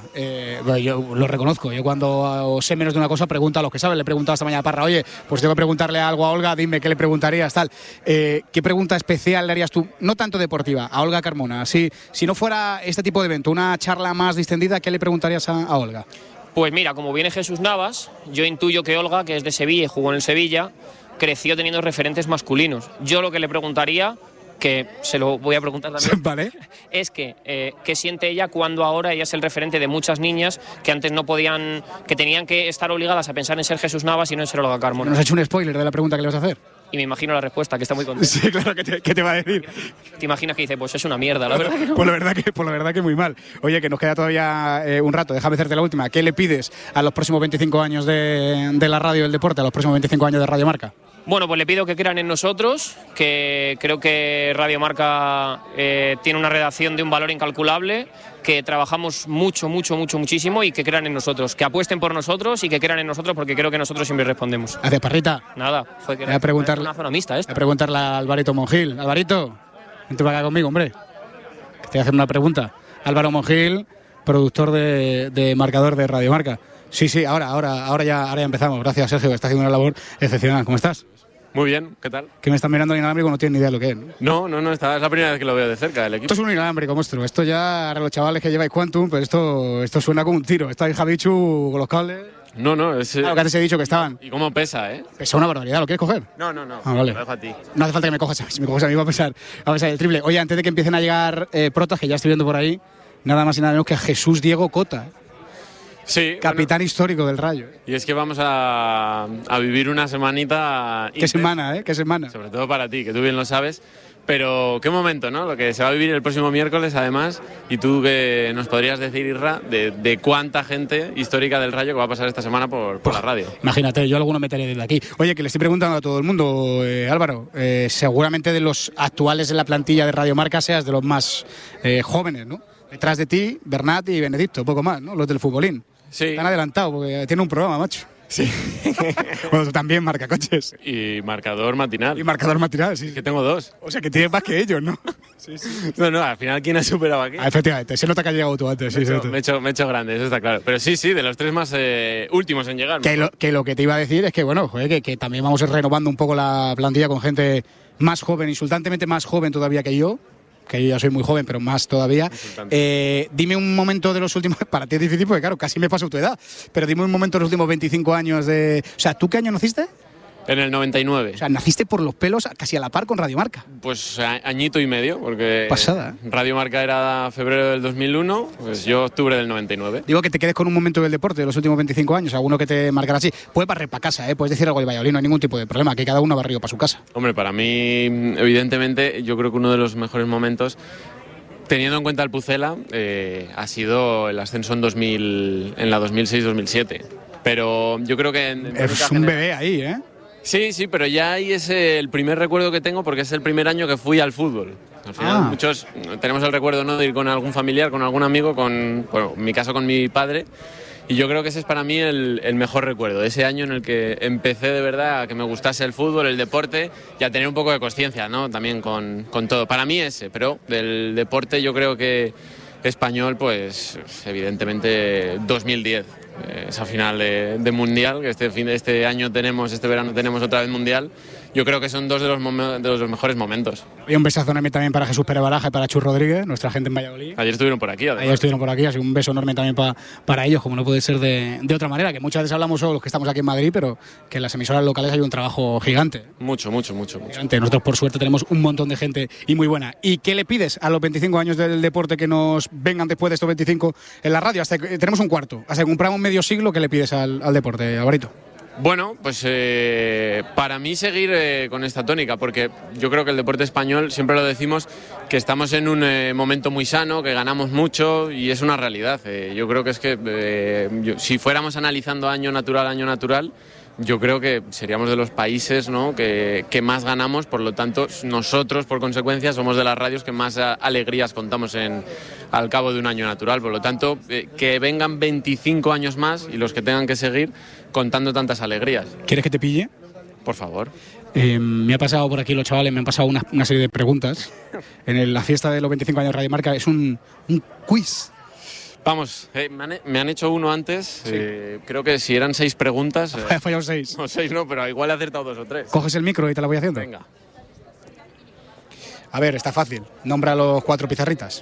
yo lo reconozco. Yo cuando sé menos de una cosa pregunto a los que saben. Le he preguntado esta mañana a Parra, oye, pues tengo que preguntarle algo a Olga, dime qué le preguntarías, tal. ¿Qué pregunta especial le harías tú? No tanto deportiva, a Olga Carmona. Si no fuera este tipo de evento, una charla más distendida, ¿qué le preguntarías a Olga? Pues mira, como viene Jesús Navas, yo intuyo que Olga, que es de Sevilla y jugó en el Sevilla, creció teniendo referentes masculinos. Yo lo que le preguntaría, que se lo voy a preguntar también, ¿vale?, es que qué siente ella cuando ahora ella es el referente de muchas niñas que antes no podían, que tenían que estar obligadas a pensar en ser Jesús Navas y no en ser Olga Carmona. ¿Nos has hecho un spoiler de la pregunta que le vas a hacer? Y me imagino la respuesta, que está muy contenta. Sí, claro, ¿qué te va a decir? ¿Te imaginas que dice, pues es una mierda, la verdad que no? Pues la verdad que muy mal. Oye, que nos queda todavía un rato, déjame hacerte la última. ¿Qué le pides a los próximos 25 años de la radio y del deporte, a los próximos 25 años de Radio Marca? Bueno, pues le pido que crean en nosotros, que creo que Radio Marca tiene una redacción de un valor incalculable, que trabajamos muchísimo y que crean en nosotros, que apuesten por nosotros y que crean en nosotros, porque creo que nosotros siempre respondemos. Gracias, Parrita. Nada, fue que voy a preguntarle, una zona mixta esta. Voy a preguntarle a Alvarito Mongil. Alvarito, vente para acá conmigo, hombre. Que te voy a hacer una pregunta. Álvaro Mongil, productor de Marcador de Radio Marca. Sí, ahora ya empezamos. Gracias, Sergio, que está haciendo una labor excepcional. ¿Cómo estás? Muy bien, ¿qué tal? Que me están mirando el inalámbrico, no tienen ni idea de lo que es, ¿no? No, es la primera vez que lo veo de cerca, el equipo. Esto es un inalámbrico, monstruo. Esto ya, a los chavales que lleváis Quantum, pues esto suena como un tiro. Está ahí Javichu con los cables. No, es... Claro, que antes he dicho que estaban. ¿Y cómo pesa, Pesa una barbaridad, ¿lo quieres coger? No. Vale. Lo dejo a ti. No hace falta que me cojas. Si me cojas a mí va a pesar el triple. Oye, antes de que empiecen a llegar protas, que ya estoy viendo por ahí, nada más y nada menos que a Jesús Diego Cota. Sí. Capitán histórico del Rayo. Y es que vamos a vivir una semanita... ¿Qué semana, ¿Qué semana? Sobre todo para ti, que tú bien lo sabes. Pero qué momento, ¿no? Lo que se va a vivir el próximo miércoles, además. Y tú que nos podrías decir, Irra, de cuánta gente histórica del Rayo que va a pasar esta semana por la radio. Imagínate, yo alguno meteré desde aquí. Oye, que le estoy preguntando a todo el mundo, Álvaro, seguramente de los actuales en la plantilla de Radio Marca seas de los más jóvenes, ¿no? Detrás de ti, Bernat y Benedicto, poco más, ¿no? Los del futbolín. Sí. Están adelantados porque tiene un programa, macho. Sí. Bueno, tú también, marca coches. Y marcador matinal. Sí. Que tengo 2. O sea, que tienes más que ellos, ¿no? Sí. No, al final, ¿quién ha superado aquí? Efectivamente, se nota que has llegado tú antes. Me he hecho grande, eso está claro. Pero sí, de los 3 más últimos en llegar. Que lo que te iba a decir es que, bueno, joder, que también vamos a ir renovando un poco la plantilla con gente más joven, insultantemente más joven todavía que yo ya soy muy joven, pero más todavía. Dime un momento de los últimos... Para ti es difícil porque, claro, casi me paso tu edad. Pero dime un momento de los últimos 25 años de... O sea, ¿tú qué año naciste? En el 99. O sea, naciste por los pelos casi a la par con Radio Marca. Pues añito y medio, porque... Pasada. Radio Marca era febrero del 2001, pues yo octubre del 99. Digo que te quedes con un momento del deporte de los últimos 25 años, alguno que te marcará así. Puedes barrer para casa, puedes decir algo del Valladolid, no hay ningún tipo de problema, que cada uno barrió para su casa. Hombre, para mí, evidentemente, yo creo que uno de los mejores momentos Teniendo en cuenta el Pucela, ha sido el ascenso en la 2006-2007. Pero yo creo que... Es un bebé ahí, ¿eh? Sí, pero ya ahí es el primer recuerdo que tengo porque es el primer año que fui al fútbol. Al final muchos tenemos el recuerdo, ¿no?, de ir con algún familiar, con algún amigo, en mi caso con mi padre. Y yo creo que ese es para mí el mejor recuerdo, ese año en el que empecé de verdad a que me gustase el fútbol, el deporte y a tener un poco de consciencia, ¿no?, también con todo. Para mí ese, pero del deporte yo creo que español, pues evidentemente 2010. Esa final de Mundial, que este año este verano tenemos otra vez Mundial. Yo creo que son dos de los mejores momentos. Y un besazo enorme también para Jesús Pérez Baraja y para Chus Rodríguez, nuestra gente en Valladolid. Ayer estuvieron por aquí, además. Así un beso enorme también para ellos, como no puede ser de otra manera, que muchas veces hablamos solo los que estamos aquí en Madrid, pero que en las emisoras locales hay un trabajo gigante. Mucho. Gigante. Nosotros, por suerte, tenemos un montón de gente y muy buena. ¿Y qué le pides a los 25 años del deporte que nos vengan después de estos 25 en la radio? Tenemos un cuarto. Hasta que compramos medio siglo, ¿qué le pides al deporte, Alvarito? Bueno, pues para mí seguir con esta tónica, porque yo creo que el deporte español, siempre lo decimos, que estamos en un momento muy sano, que ganamos mucho y es una realidad. Yo creo que es que si fuéramos analizando año natural, yo creo que seríamos de los países, ¿no?, que más ganamos, por lo tanto nosotros por consecuencia somos de las radios que más alegrías contamos al cabo de un año natural, por lo tanto que vengan 25 años más y los que tengan que seguir contando tantas alegrías. ¿Quieres que te pille? Por favor. Me ha pasado por aquí los chavales, me han pasado una serie de preguntas. En la fiesta de los 25 años de Radio Marca es un quiz. Vamos, me han hecho uno antes, sí. Creo que si eran 6 preguntas... He fallado 6. No, 6 no, pero igual he acertado 2 o 3. ¿Coges el micro y te la voy haciendo? Venga. A ver, está fácil. Nombra a los 4 pizarritas.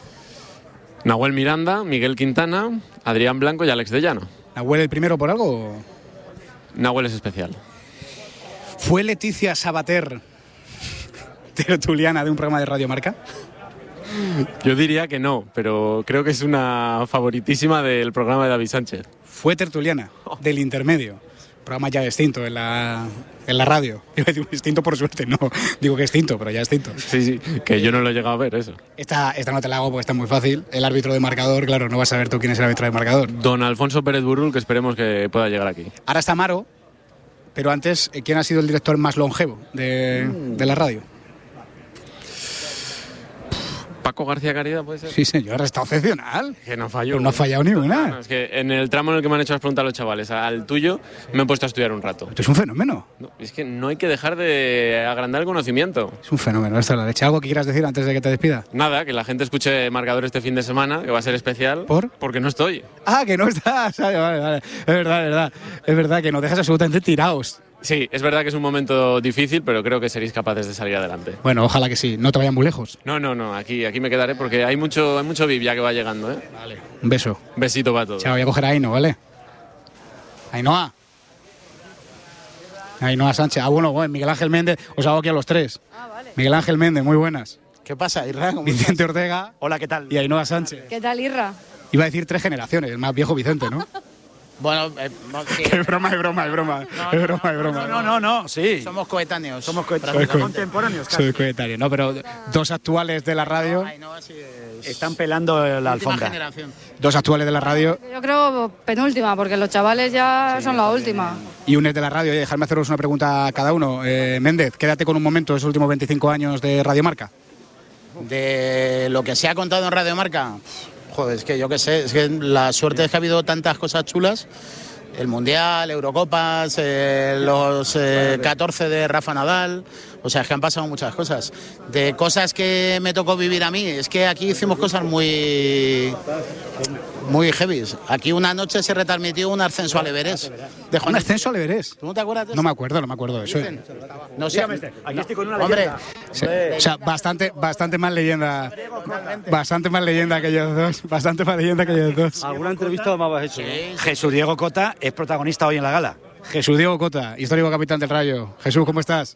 Nahuel Miranda, Miguel Quintana, Adrián Blanco y Alex de Llano. ¿Nahuel el primero por algo? Nahuel es especial. ¿Fue Leticia Sabater tertuliana de un programa de Radio Marca? Yo diría que no, pero creo que es una favoritísima del programa de David Sánchez. Fue tertuliana del Intermedio, programa ya extinto en la radio. Iba a decir extinto por suerte, no, digo que extinto, pero ya extinto. Sí, que yo no lo he llegado a ver, eso. Esta no te la hago porque está muy fácil. El árbitro de marcador, claro, no vas a saber tú quién es el árbitro de marcador. Don Alfonso Pérez Burrul, que esperemos que pueda llegar aquí. Ahora está Amaro, pero antes, ¿quién ha sido el director más longevo de la radio? Paco García Caridad, ¿puede ser? Sí, señor, está excepcional. Que no falló. Pero no ha fallado ni una. No, es que en el tramo en el que me han hecho las preguntas los chavales, al tuyo, me he puesto a estudiar un rato. Esto es un fenómeno. No, es que no hay que dejar de agrandar el conocimiento. Es un fenómeno, esto es la leche. ¿Algo que quieras decir antes de que te despida? Nada, que la gente escuche Marcador este fin de semana, que va a ser especial. ¿Por? Porque no estoy. Ah, que no estás. Vale. Es verdad que nos dejas absolutamente tirados. Sí, es verdad que es un momento difícil, pero creo que seréis capaces de salir adelante. Bueno, ojalá que sí. No te vayan muy lejos. No, aquí me quedaré porque hay mucho VIP ya que va llegando, ¿eh? Vale. Un beso. Besito para todos. Chao, voy a coger a Aino, ¿vale? Ainhoa Sánchez. Bueno, Miguel Ángel Méndez. Os hago aquí a los 3. Ah, vale. Miguel Ángel Méndez, muy buenas. ¿Qué pasa, Irra? Vicente Ortega. Hola, ¿qué tal? Y Ainhoa Sánchez. ¿Qué tal, Irra? Iba a decir 3 generaciones, el más viejo Vicente, ¿no? Bueno, sí. Es broma. No, sí. Somos coetáneos. Contemporáneos casi. Soy coetáneo, no, pero 2 actuales de la radio. Están pelando la alfombra. Generación. 2 actuales de la radio. Yo creo penúltima, porque los chavales ya son la última. Y un ex de la radio. Dejadme haceros una pregunta a cada uno. Méndez, quédate con un momento de esos últimos 25 años de Radio Marca. De lo que se ha contado en Radio Marca. Joder, es que yo qué sé, es que la suerte es que ha habido tantas cosas chulas. El Mundial, Eurocopas, los 14 de Rafa Nadal. O sea, es que han pasado muchas cosas. De cosas que me tocó vivir a mí, es que aquí hicimos cosas muy heavy. Aquí una noche se retransmitió un ascenso al Everest. ¿Un ascenso al Everest? ¿Tú no te acuerdas de eso? No me acuerdo de eso. No sé. Aquí estoy con una leyenda. Hombre, o sea, bastante más leyenda. Bastante más leyenda que ellos dos. ¿Alguna entrevista me habéis hecho? Sí. Jesús Diego Cota es protagonista hoy en la gala. Jesús Diego Cota, histórico capitán del Rayo. Jesús, ¿cómo estás?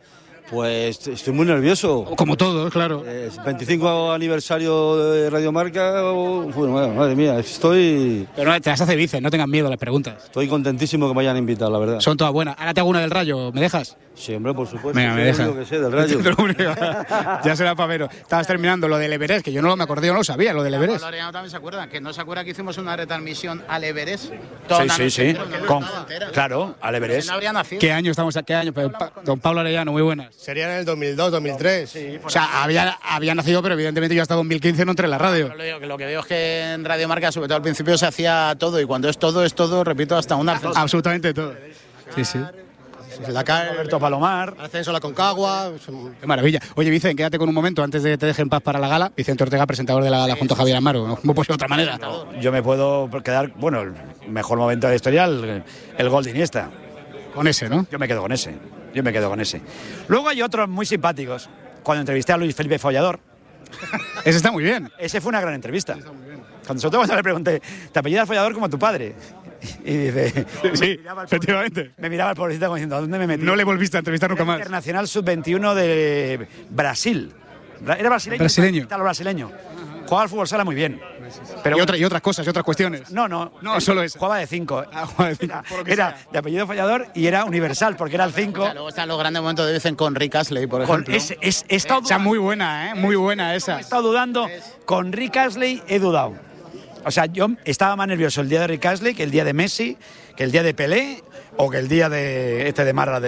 Pues estoy muy nervioso. Como todos, claro. 25 aniversario de Radio Marca. Bueno, madre mía, estoy... Pero no, te las hace bíceps, no tengas miedo a las preguntas. Estoy contentísimo que me hayan invitado, la verdad. Son todas buenas. Ahora te hago una del Rayo, ¿me dejas? Sí, hombre, por supuesto. Venga, me dejas. Lo único que sé del Rayo. Ya será pavero. Estabas terminando lo del Everest, que yo no me acordé, yo no lo sabía, lo del Everest. Laureano también se acuerda, que no se acuerda que hicimos una retransmisión al Everest. Sí. Claro, al Everest. ¿Qué año estamos? ¿Qué año? Don Pablo Arellano, muy buenas. Sería en el 2002, 2003. Sí, o sea, había nacido, pero evidentemente yo hasta 2015 no entré en la radio. Lo que veo es que en Radio Marca, sobre todo al principio, se hacía todo, y cuando es todo, repito, hasta un ascenso. Absolutamente todo. Sí. La CAE, Alberto Palomar, ascenso a la Concagua. Qué maravilla. Oye, Vicente, quédate con un momento antes de que te deje en paz para la gala. Vicente Ortega, presentador de la gala junto a Javier Amaro. ¿No puede ser de otra manera? Yo me puedo quedar, bueno, el mejor momento de la historia, el gol de Iniesta. Con ese, ¿no? Yo me quedo con ese. Luego hay otros muy simpáticos. Cuando entrevisté a Luis Felipe Follador. Ese está muy bien. Ese fue una gran entrevista. Cuando le pregunté, ¿te apellidas Follador como tu padre? Y dice... Sí, efectivamente. Me miraba el pobrecito como diciendo, ¿a dónde me metí? No le volviste a entrevistar nunca más. Internacional Sub-21 de Brasil. ¿Era brasileño? Brasileño. Jugaba al fútbol sala muy bien. Pero y otras cosas, y otras cuestiones. No, solo eso. Jugaba de 5. Era de apellido Follador y era universal, porque era el 5. O sea, luego están los grandes momentos de Vicen con Rick Astley, por ejemplo. Esa muy buena, muy buena esa. He estado dudando. Con Rick Astley he dudado. O sea, yo estaba más nervioso el día de Rick Astley que el día de Messi, que el día de Pelé o que el día de Marra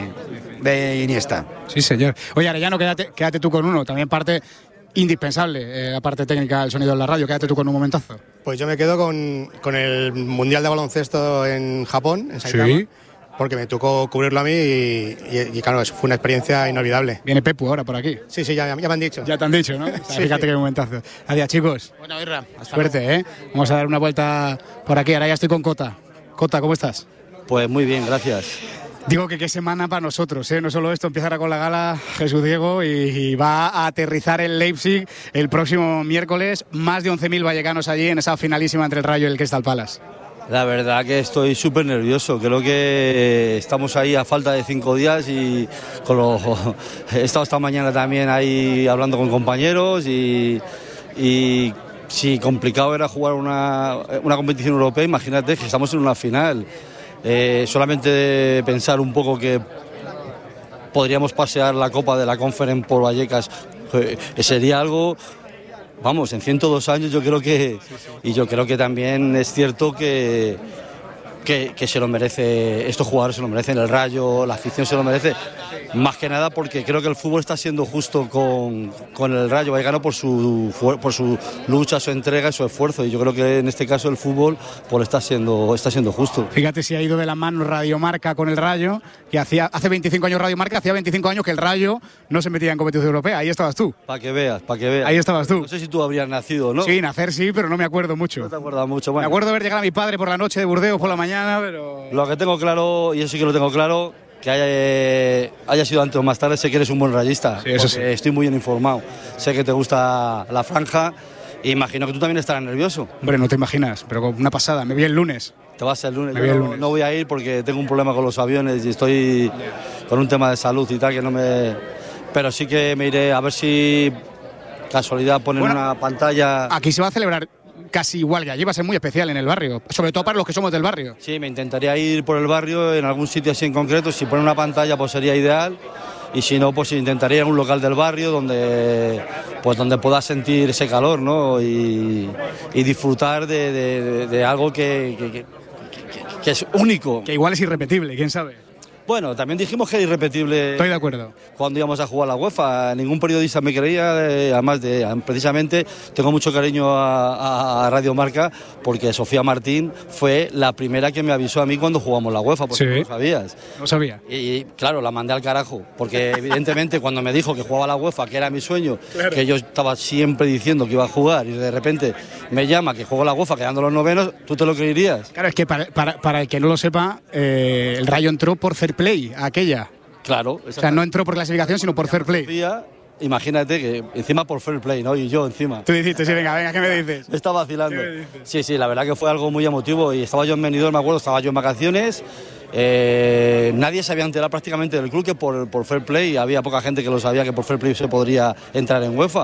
de Iniesta. Sí, señor. Oye, Arellano, quédate tú con uno. También parte indispensable, la parte técnica del sonido de la radio. Quédate tú con un momentazo. Pues yo me quedo con el Mundial de Baloncesto en Japón, en Saitama. Sí. Porque me tocó cubrirlo a mí y claro, fue una experiencia inolvidable. Viene Pepu ahora por aquí. Sí, ya me han dicho. Ya te han dicho, ¿no? Sí. Fíjate qué momentazo. Adiós, chicos. Bueno, Irra. Suerte, ¿eh? Vamos a dar una vuelta por aquí. Ahora ya estoy con Cota. Cota, ¿cómo estás? Pues muy bien, gracias. Digo que qué semana para nosotros, ¿eh? No solo esto, empieza ahora con la gala Jesús Diego y va a aterrizar en Leipzig el próximo miércoles. Más de 11.000 vallecanos allí en esa finalísima entre el Rayo y el Crystal Palace. La verdad que estoy súper nervioso. Creo que estamos ahí a falta de 5 días y he estado esta mañana también ahí hablando con compañeros y si complicado era jugar una competición europea, imagínate que estamos en una final. Solamente pensar un poco que podríamos pasear la Copa de la Conference por Vallecas sería algo... Vamos, en 102 años yo creo que... Y yo creo que también es cierto que se lo merece, estos jugadores se lo merecen, el Rayo, la afición se lo merece, más que nada porque creo que el fútbol está siendo justo con el Rayo Vallecano por su lucha, su entrega y su esfuerzo, y yo creo que en este caso el fútbol pues está siendo justo. Fíjate si ha ido de la mano Radio Marca con el Rayo, que hace 25 años Radio Marca, hacía 25 años que el Rayo no se metía en competición europea, ahí estabas tú. Para que veas. Ahí estabas tú. No sé si tú habrías nacido, ¿no? Sí, nacer sí, pero no me acuerdo mucho. No te acuerdas mucho, bueno. Me acuerdo de ver llegar a mi padre por la noche de Burdeos por la mañana, pero... Lo que tengo claro, y eso sí que lo tengo claro, que haya sido antes o más tarde, sé que eres un buen rayista, sí, eso sí. Estoy muy bien informado, sé que te gusta la franja, e imagino que tú también estarás nervioso. Hombre, no te imaginas, pero con una pasada, me vi el lunes. Te vas el lunes. No voy a ir porque tengo un problema con los aviones y estoy con un tema de salud y tal, que no me... Pero sí que me iré a ver si casualidad ponen una pantalla... Aquí se va a celebrar casi igual que allí, va a ser muy especial en el barrio, sobre todo para los que somos del barrio. Sí, me intentaría ir por el barrio, en algún sitio así en concreto, si ponen una pantalla pues sería ideal, y si no, pues intentaría ir a un local del barrio donde pueda sentir ese calor, ¿no? Y disfrutar de algo que es único. Que igual es irrepetible, quién sabe. Bueno, también dijimos que era irrepetible. Estoy de acuerdo. Cuando íbamos a jugar a la UEFA, ningún periodista me creía, además precisamente tengo mucho cariño a Radio Marca porque Sofía Martín fue la primera que me avisó a mí cuando jugamos la UEFA, porque sí. No lo sabías. No sabía. Y claro, la mandé al carajo, porque evidentemente cuando me dijo que jugaba a la UEFA, que era mi sueño, claro, que yo estaba siempre diciendo que iba a jugar y de repente me llama que juego a la UEFA quedando los novenos, ¿tú te lo creerías? Claro, es que para el que no lo sepa, el Rayo entró por fair play, aquella. Claro. O sea, no entró por clasificación, sino por fair play. Imagínate que encima por fair play, ¿no? Y yo encima. Tú dijiste, sí, venga, ¿qué me dices? Me está vacilando. Sí, la verdad que fue algo muy emotivo y estaba yo en Benidorm, me acuerdo, estaba yo en vacaciones Nadie se había enterado prácticamente del club que por fair play, había poca gente que lo sabía que por fair play se podría entrar en UEFA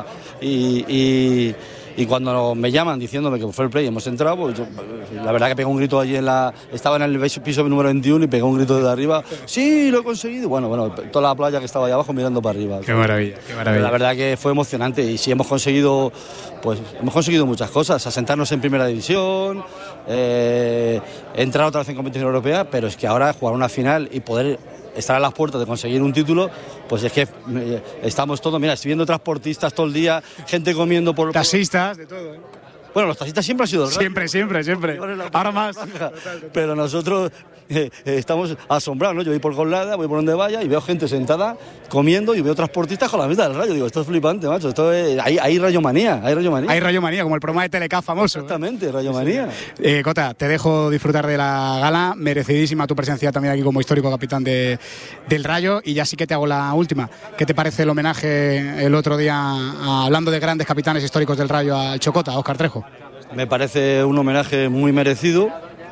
y cuando me llaman diciéndome que por fair play hemos entrado, pues yo, la verdad que pegué un grito allí estaba en el piso número 21 y pegué un grito desde arriba, sí, lo he conseguido, bueno, toda la playa que estaba allá abajo mirando para arriba. Qué maravilla, qué maravilla. La verdad que fue emocionante y sí hemos conseguido muchas cosas, asentarnos en primera división, entrar otra vez en competición europea, pero es que ahora jugar una final y poder estar a las puertas de conseguir un título, pues es que estamos todos, mira, estoy viendo transportistas todo el día, gente comiendo por... Taxistas, de todo, ¿eh? Bueno, los taxistas siempre han sido el radio. Siempre. Ahora más. Pero nosotros estamos asombrados, ¿no? Yo voy por Colada, voy por donde vaya y veo gente sentada comiendo y veo transportistas con la mesa del rayo. Digo, esto es flipante, macho. Esto es... Hay rayomanía, Hay rayomanía, como el programa de Telecaf famoso. Exactamente, rayomanía. Cota, te dejo disfrutar de la gala. Merecidísima tu presencia también aquí como histórico capitán del Rayo. Y ya sí que te hago la última. ¿Qué te parece el homenaje el otro día, hablando de grandes capitanes históricos del Rayo, al Chocota, a Óscar Trejo? Me parece un homenaje muy merecido.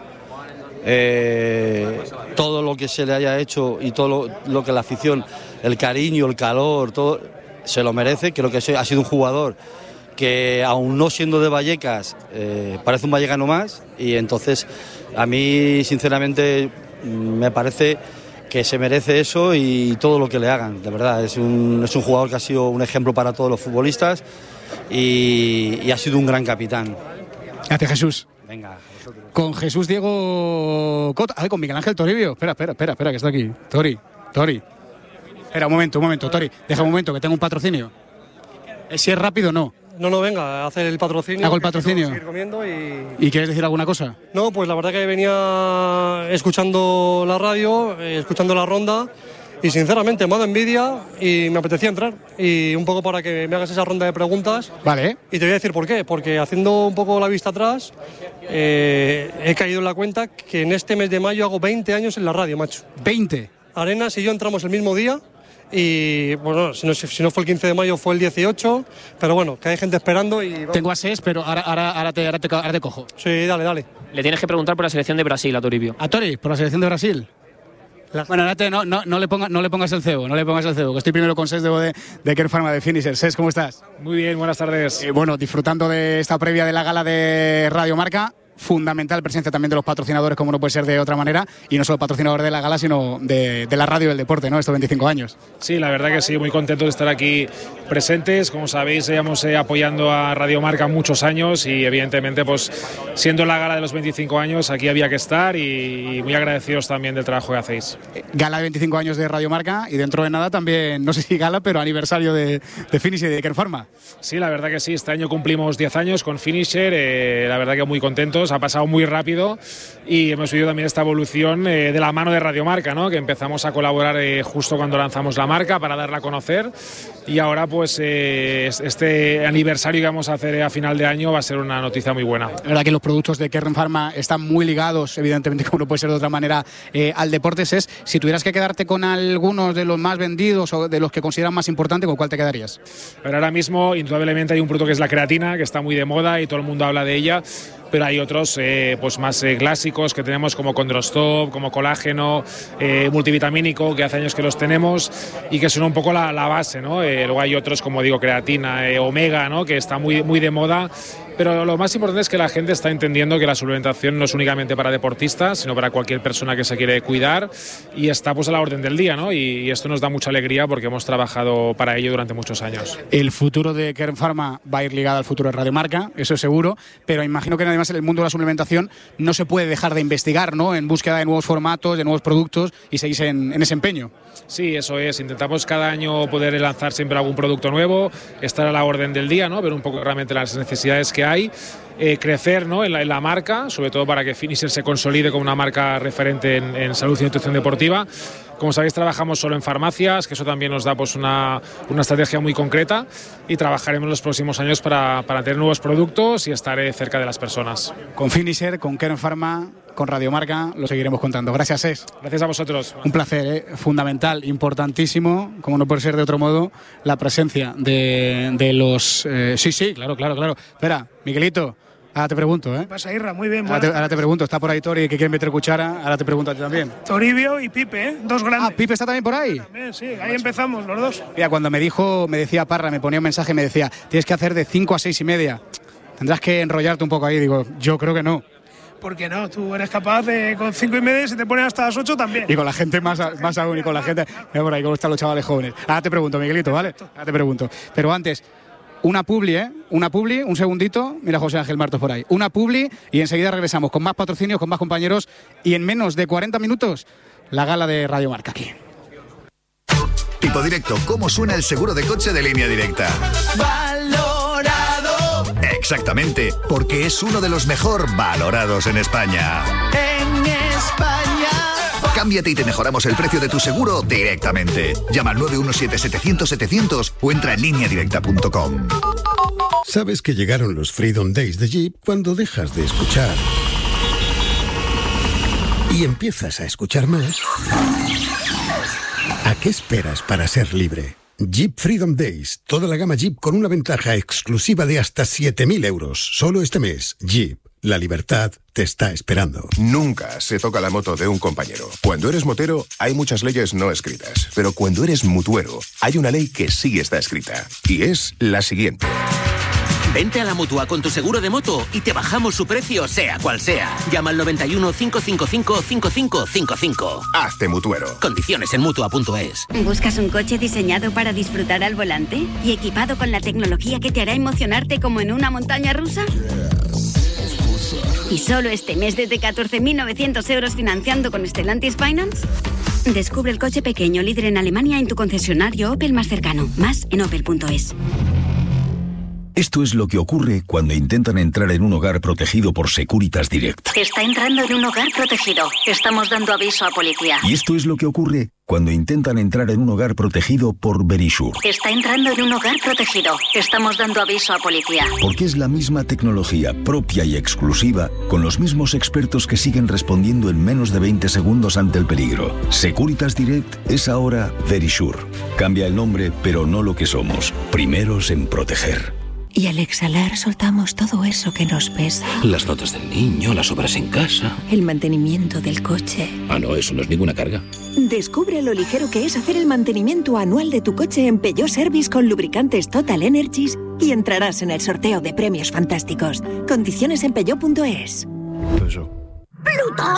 Todo lo que se le haya hecho y todo lo que la afición, el cariño, el calor, todo se lo merece. Creo que ha sido un jugador que, aun no siendo de Vallecas, parece un vallecano más, y entonces a mí sinceramente me parece que se merece eso y todo lo que le hagan, de verdad. Es un jugador que ha sido un ejemplo para todos los futbolistas y ha sido un gran capitán. Gracias, Jesús. Venga. Con Jesús Diego Cota. Con Miguel Ángel Toribio. Espera, que está aquí. Tori. Espera, un momento, Tori. Deja un momento, que tengo un patrocinio. Si es rápido, no. No, venga, hacer el patrocinio. Hago el patrocinio. Seguir comiendo ¿Y quieres decir alguna cosa? No, pues la verdad que venía escuchando la radio, escuchando la ronda. Y sinceramente me ha dado envidia y me apetecía entrar. Y un poco para que me hagas esa ronda de preguntas. Vale. Y te voy a decir por qué. Porque haciendo un poco la vista atrás, he caído en la cuenta que en este mes de mayo hago 20 años en la radio, macho. 20. Arenas y yo entramos el mismo día. Y bueno, si no fue el 15 de mayo, fue el 18. Pero bueno, que hay gente esperando y... Tengo a 6, pero ahora te cojo. Sí, dale. Le tienes que preguntar por la selección de Brasil a Toribio. ¿A Tori? ¿Por la selección de Brasil? Bueno, no le pongas el cebo, que estoy primero con Ses de Kern Pharma de Finisher. Ses, ¿cómo estás? Muy bien, buenas tardes. Bueno, disfrutando de esta previa de la gala de Radio Marca. Fundamental presencia también de los patrocinadores, como no puede ser de otra manera, y no solo patrocinadores de la gala, sino de la radio y del deporte, ¿no? Estos 25 años. Sí, la verdad que sí, muy contentos de estar aquí presentes. Como sabéis, llevamos apoyando a Radio Marca muchos años y evidentemente, pues siendo la gala de los 25 años, aquí había que estar y muy agradecidos también del trabajo que hacéis. Gala de 25 años de Radio Marca y dentro de nada también, no sé si gala, pero aniversario de Finisher y de Kern Pharma. Sí, la verdad que sí, este año cumplimos 10 años con Finisher, la verdad que muy contentos. Ha pasado muy rápido y hemos vivido también esta evolución de la mano de Radio Marca, ¿no? Que empezamos a colaborar justo cuando lanzamos la marca para darla a conocer, y ahora pues este aniversario que vamos a hacer a final de año va a ser una noticia muy buena. La verdad que los productos de Kern Pharma están muy ligados, evidentemente, como no puede ser de otra manera, al deporte. Es, si tuvieras que quedarte con algunos de los más vendidos o de los que consideran más importante, ¿con cuál te quedarías? Pero ahora mismo, indudablemente, hay un producto que es la creatina, que está muy de moda y todo el mundo habla de ella, pero hay otros pues más clásicos que tenemos, como Condrostop, como colágeno, multivitamínico, que hace años que los tenemos y que son un poco la base, ¿no? Luego hay otros, como digo, creatina, omega, ¿no? Que está muy de moda. Pero lo más importante es que la gente está entendiendo que la suplementación no es únicamente para deportistas, sino para cualquier persona que se quiere cuidar, y está pues a la orden del día, ¿no? Y esto nos da mucha alegría porque hemos trabajado para ello durante muchos años. El futuro de Kern Pharma va a ir ligado al futuro de Radio Marca, eso es seguro, pero imagino que además en el mundo de la suplementación no se puede dejar de investigar, ¿no? En búsqueda de nuevos formatos, de nuevos productos, y seguís en ese empeño. Sí, eso es. Intentamos cada año poder lanzar siempre algún producto nuevo, estar a la orden del día, ¿no? Ver un poco realmente las necesidades que hay, crecer, ¿no? en la marca, sobre todo para que Finisher se consolide como una marca referente en salud y nutrición deportiva. Como sabéis, trabajamos solo en farmacias, que eso también nos da pues una estrategia muy concreta, y trabajaremos los próximos años para tener nuevos productos y estar cerca de las personas. Con Finisher, con Kern Pharma, con Radio Marca, lo seguiremos contando. Gracias, Es. Gracias a vosotros. Un placer, fundamental, importantísimo, como no puede ser de otro modo, la presencia de los... Sí, claro. Espera, Miguelito, Ahora te pregunto, ¿eh? ¿Qué pasa, Irra? Muy bien. Ahora te pregunto, está por ahí Tori que quiere meter cuchara, ahora te pregunto a ti también. Toribio y Pipe, ¿eh? Dos grandes. Ah, Pipe está también por ahí. También, sí, ahí empezamos los dos. Mira, cuando me decía Parra, me ponía un mensaje, me decía, tienes que hacer de 5 a 6 y media. Tendrás que enrollarte un poco ahí, digo, yo creo que no. ¿Por qué no? Tú eres capaz de, con 5 y media, si te pones hasta las 8 también. Y con la gente más aún, y con la gente, mira por ahí cómo están los chavales jóvenes. Ahora te pregunto, Miguelito, ¿vale? Ahora te pregunto. Pero antes, una publi, un segundito. Mira José Ángel Martos por ahí. Una publi y enseguida regresamos con más patrocinios, con más compañeros y en menos de 40 minutos la gala de Radio Marca aquí. Tipo Directo, ¿cómo suena el seguro de coche de Línea Directa? Valorado. Exactamente, porque es uno de los mejor valorados en España. En España. Cámbiate y te mejoramos el precio de tu seguro directamente. Llama al 917-700-700 o entra en lineadirecta.com. Sabes que llegaron los Freedom Days de Jeep cuando dejas de escuchar y empiezas a escuchar más. ¿A qué esperas para ser libre? Jeep Freedom Days, toda la gama Jeep con una ventaja exclusiva de hasta 7.000 euros. Solo este mes, Jeep, la libertad te está esperando. Nunca se toca la moto de un compañero. Cuando eres motero, hay muchas leyes no escritas. Pero cuando eres mutuero, hay una ley que sí está escrita. Y es la siguiente. Vente a la Mutua con tu seguro de moto y te bajamos su precio, sea cual sea. Llama al 91 555 5555. Hazte mutuero. Condiciones en Mutua.es. ¿Buscas un coche diseñado para disfrutar al volante y equipado con la tecnología que te hará emocionarte como en una montaña rusa? ¿Y solo este mes desde 14.900 euros financiando con Stellantis Finance? Descubre el coche pequeño líder en Alemania en tu concesionario Opel más cercano. Más en opel.es. Esto es lo que ocurre cuando intentan entrar en un hogar protegido por Securitas Direct. Está entrando en un hogar protegido. Estamos dando aviso a policía. Y esto es lo que ocurre cuando intentan entrar en un hogar protegido por Verisure. Está entrando en un hogar protegido. Estamos dando aviso a policía. Porque es la misma tecnología propia y exclusiva, con los mismos expertos que siguen respondiendo en menos de 20 segundos ante el peligro. Securitas Direct es ahora Verisure. Cambia el nombre, pero no lo que somos. Primeros en proteger. Y al exhalar soltamos todo eso que nos pesa. Las notas del niño, las obras en casa. El mantenimiento del coche. Ah, no, eso no es ninguna carga. Descubre lo ligero que es hacer el mantenimiento anual de tu coche en Peugeot Service con lubricantes Total Energies y entrarás en el sorteo de premios fantásticos. Condiciones en peugeot.es. ¿Plutón?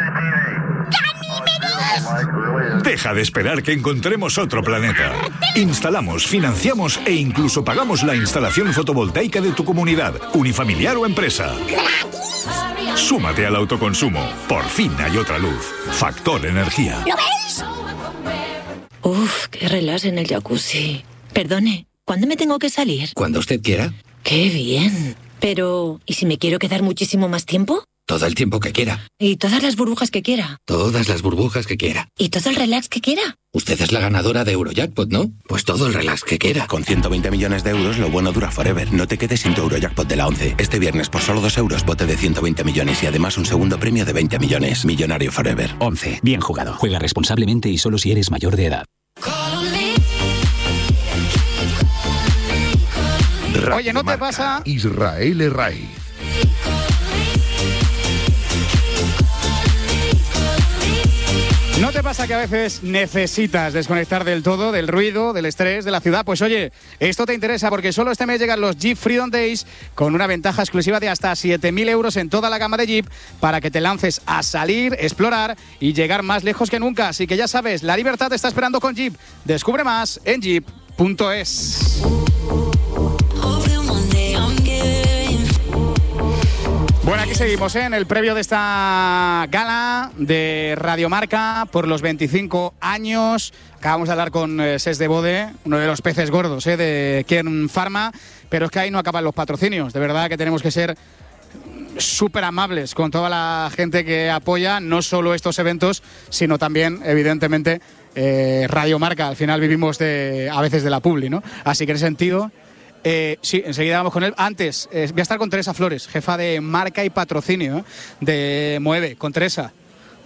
Deja de esperar que encontremos otro planeta. Instalamos, financiamos e incluso pagamos la instalación fotovoltaica de tu comunidad, unifamiliar o empresa. Súmate al autoconsumo. Por fin hay otra luz. Factor Energía. ¿Lo ves? Uf, qué relax en el jacuzzi. Perdone, ¿cuándo me tengo que salir? Cuando usted quiera. ¡Qué bien! Pero, ¿y si me quiero quedar muchísimo más tiempo? Todo el tiempo que quiera. ¿Y todas las burbujas que quiera? Todas las burbujas que quiera. ¿Y todo el relax que quiera? Usted es la ganadora de Eurojackpot, ¿no? Pues todo el relax que quiera. Con 120 millones de euros, lo bueno dura forever. No te quedes sin tu Eurojackpot de la 11. Este viernes, por solo 2 euros, bote de 120 millones y además un segundo premio de 20 millones. Millonario forever. 11. Bien jugado. Juega responsablemente y solo si eres mayor de edad. Oye, ¿no te pasa? Israel Herraiz. ¿No te pasa que a veces necesitas desconectar del todo, del ruido, del estrés, de la ciudad? Pues oye, esto te interesa porque solo este mes llegan los Jeep Freedom Days con una ventaja exclusiva de hasta 7.000 euros en toda la gama de Jeep para que te lances a salir, explorar y llegar más lejos que nunca. Así que ya sabes, la libertad te está esperando con Jeep. Descubre más en jeep.es. Bueno, aquí seguimos en el previo de esta gala de Radiomarca por los 25 años. Acabamos de hablar con Ses de Bode, uno de los peces gordos de Kern Pharma, pero es que ahí no acaban los patrocinios. De verdad que tenemos que ser súper amables con toda la gente que apoya no solo estos eventos, sino también, evidentemente, Radiomarca. Al final vivimos a veces de la publi, ¿no? Así que en ese sentido... sí, enseguida vamos con él. Antes, voy a estar con Teresa Flores, jefa de marca y patrocinio de Mueve. Con Teresa,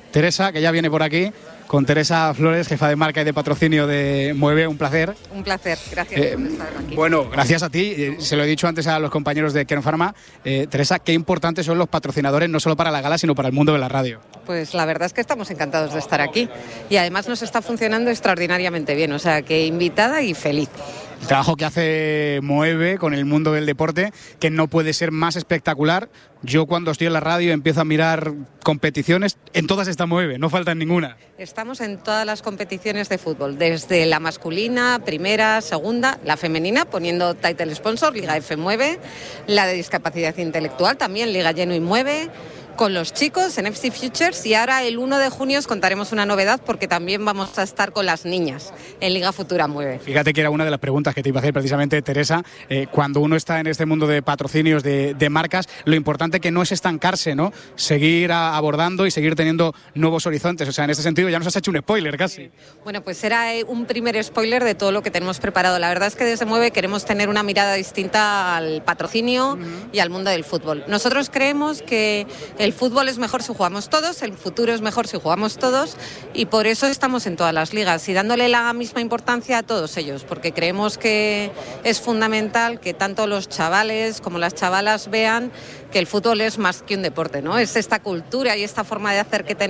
Teresa, que ya viene por aquí, con Teresa Flores, jefa de marca y de patrocinio de Mueve, un placer. Un placer, gracias por estar aquí. Bueno, gracias a ti, se lo he dicho antes a los compañeros de Kern Pharma. Teresa, qué importantes son los patrocinadores, no solo para la gala, sino para el mundo de la radio. Pues la verdad es que estamos encantados de estar aquí y además nos está funcionando extraordinariamente bien, o sea que invitada y feliz. El trabajo que hace Mueve con el mundo del deporte, que no puede ser más espectacular. Yo cuando estoy en la radio empiezo a mirar competiciones, en todas está Mueve, no falta ninguna. Estamos en todas las competiciones de fútbol, desde la masculina, primera, segunda, la femenina, poniendo title sponsor, Liga F Mueve, la de discapacidad intelectual también, Liga Lleno y Mueve, con los chicos en FC Futures, y ahora el 1 de junio os contaremos una novedad porque también vamos a estar con las niñas en Liga Futura Mueve. Fíjate que era una de las preguntas que te iba a hacer precisamente, Teresa, cuando uno está en este mundo de patrocinios, de marcas, lo importante que no es estancarse, ¿no? Seguir abordando y seguir teniendo nuevos horizontes. O sea, en este sentido ya nos has hecho un spoiler casi. Bueno, pues era un primer spoiler de todo lo que tenemos preparado. La verdad es que desde Mueve queremos tener una mirada distinta al patrocinio y al mundo del fútbol. Nosotros creemos que el fútbol es mejor si jugamos todos, el futuro es mejor si jugamos todos, y por eso estamos en todas las ligas y dándole la misma importancia a todos ellos, porque creemos que es fundamental que tanto los chavales como las chavalas vean que el fútbol es más que un deporte, ¿no? Es esta cultura y esta forma de hacer que tenemos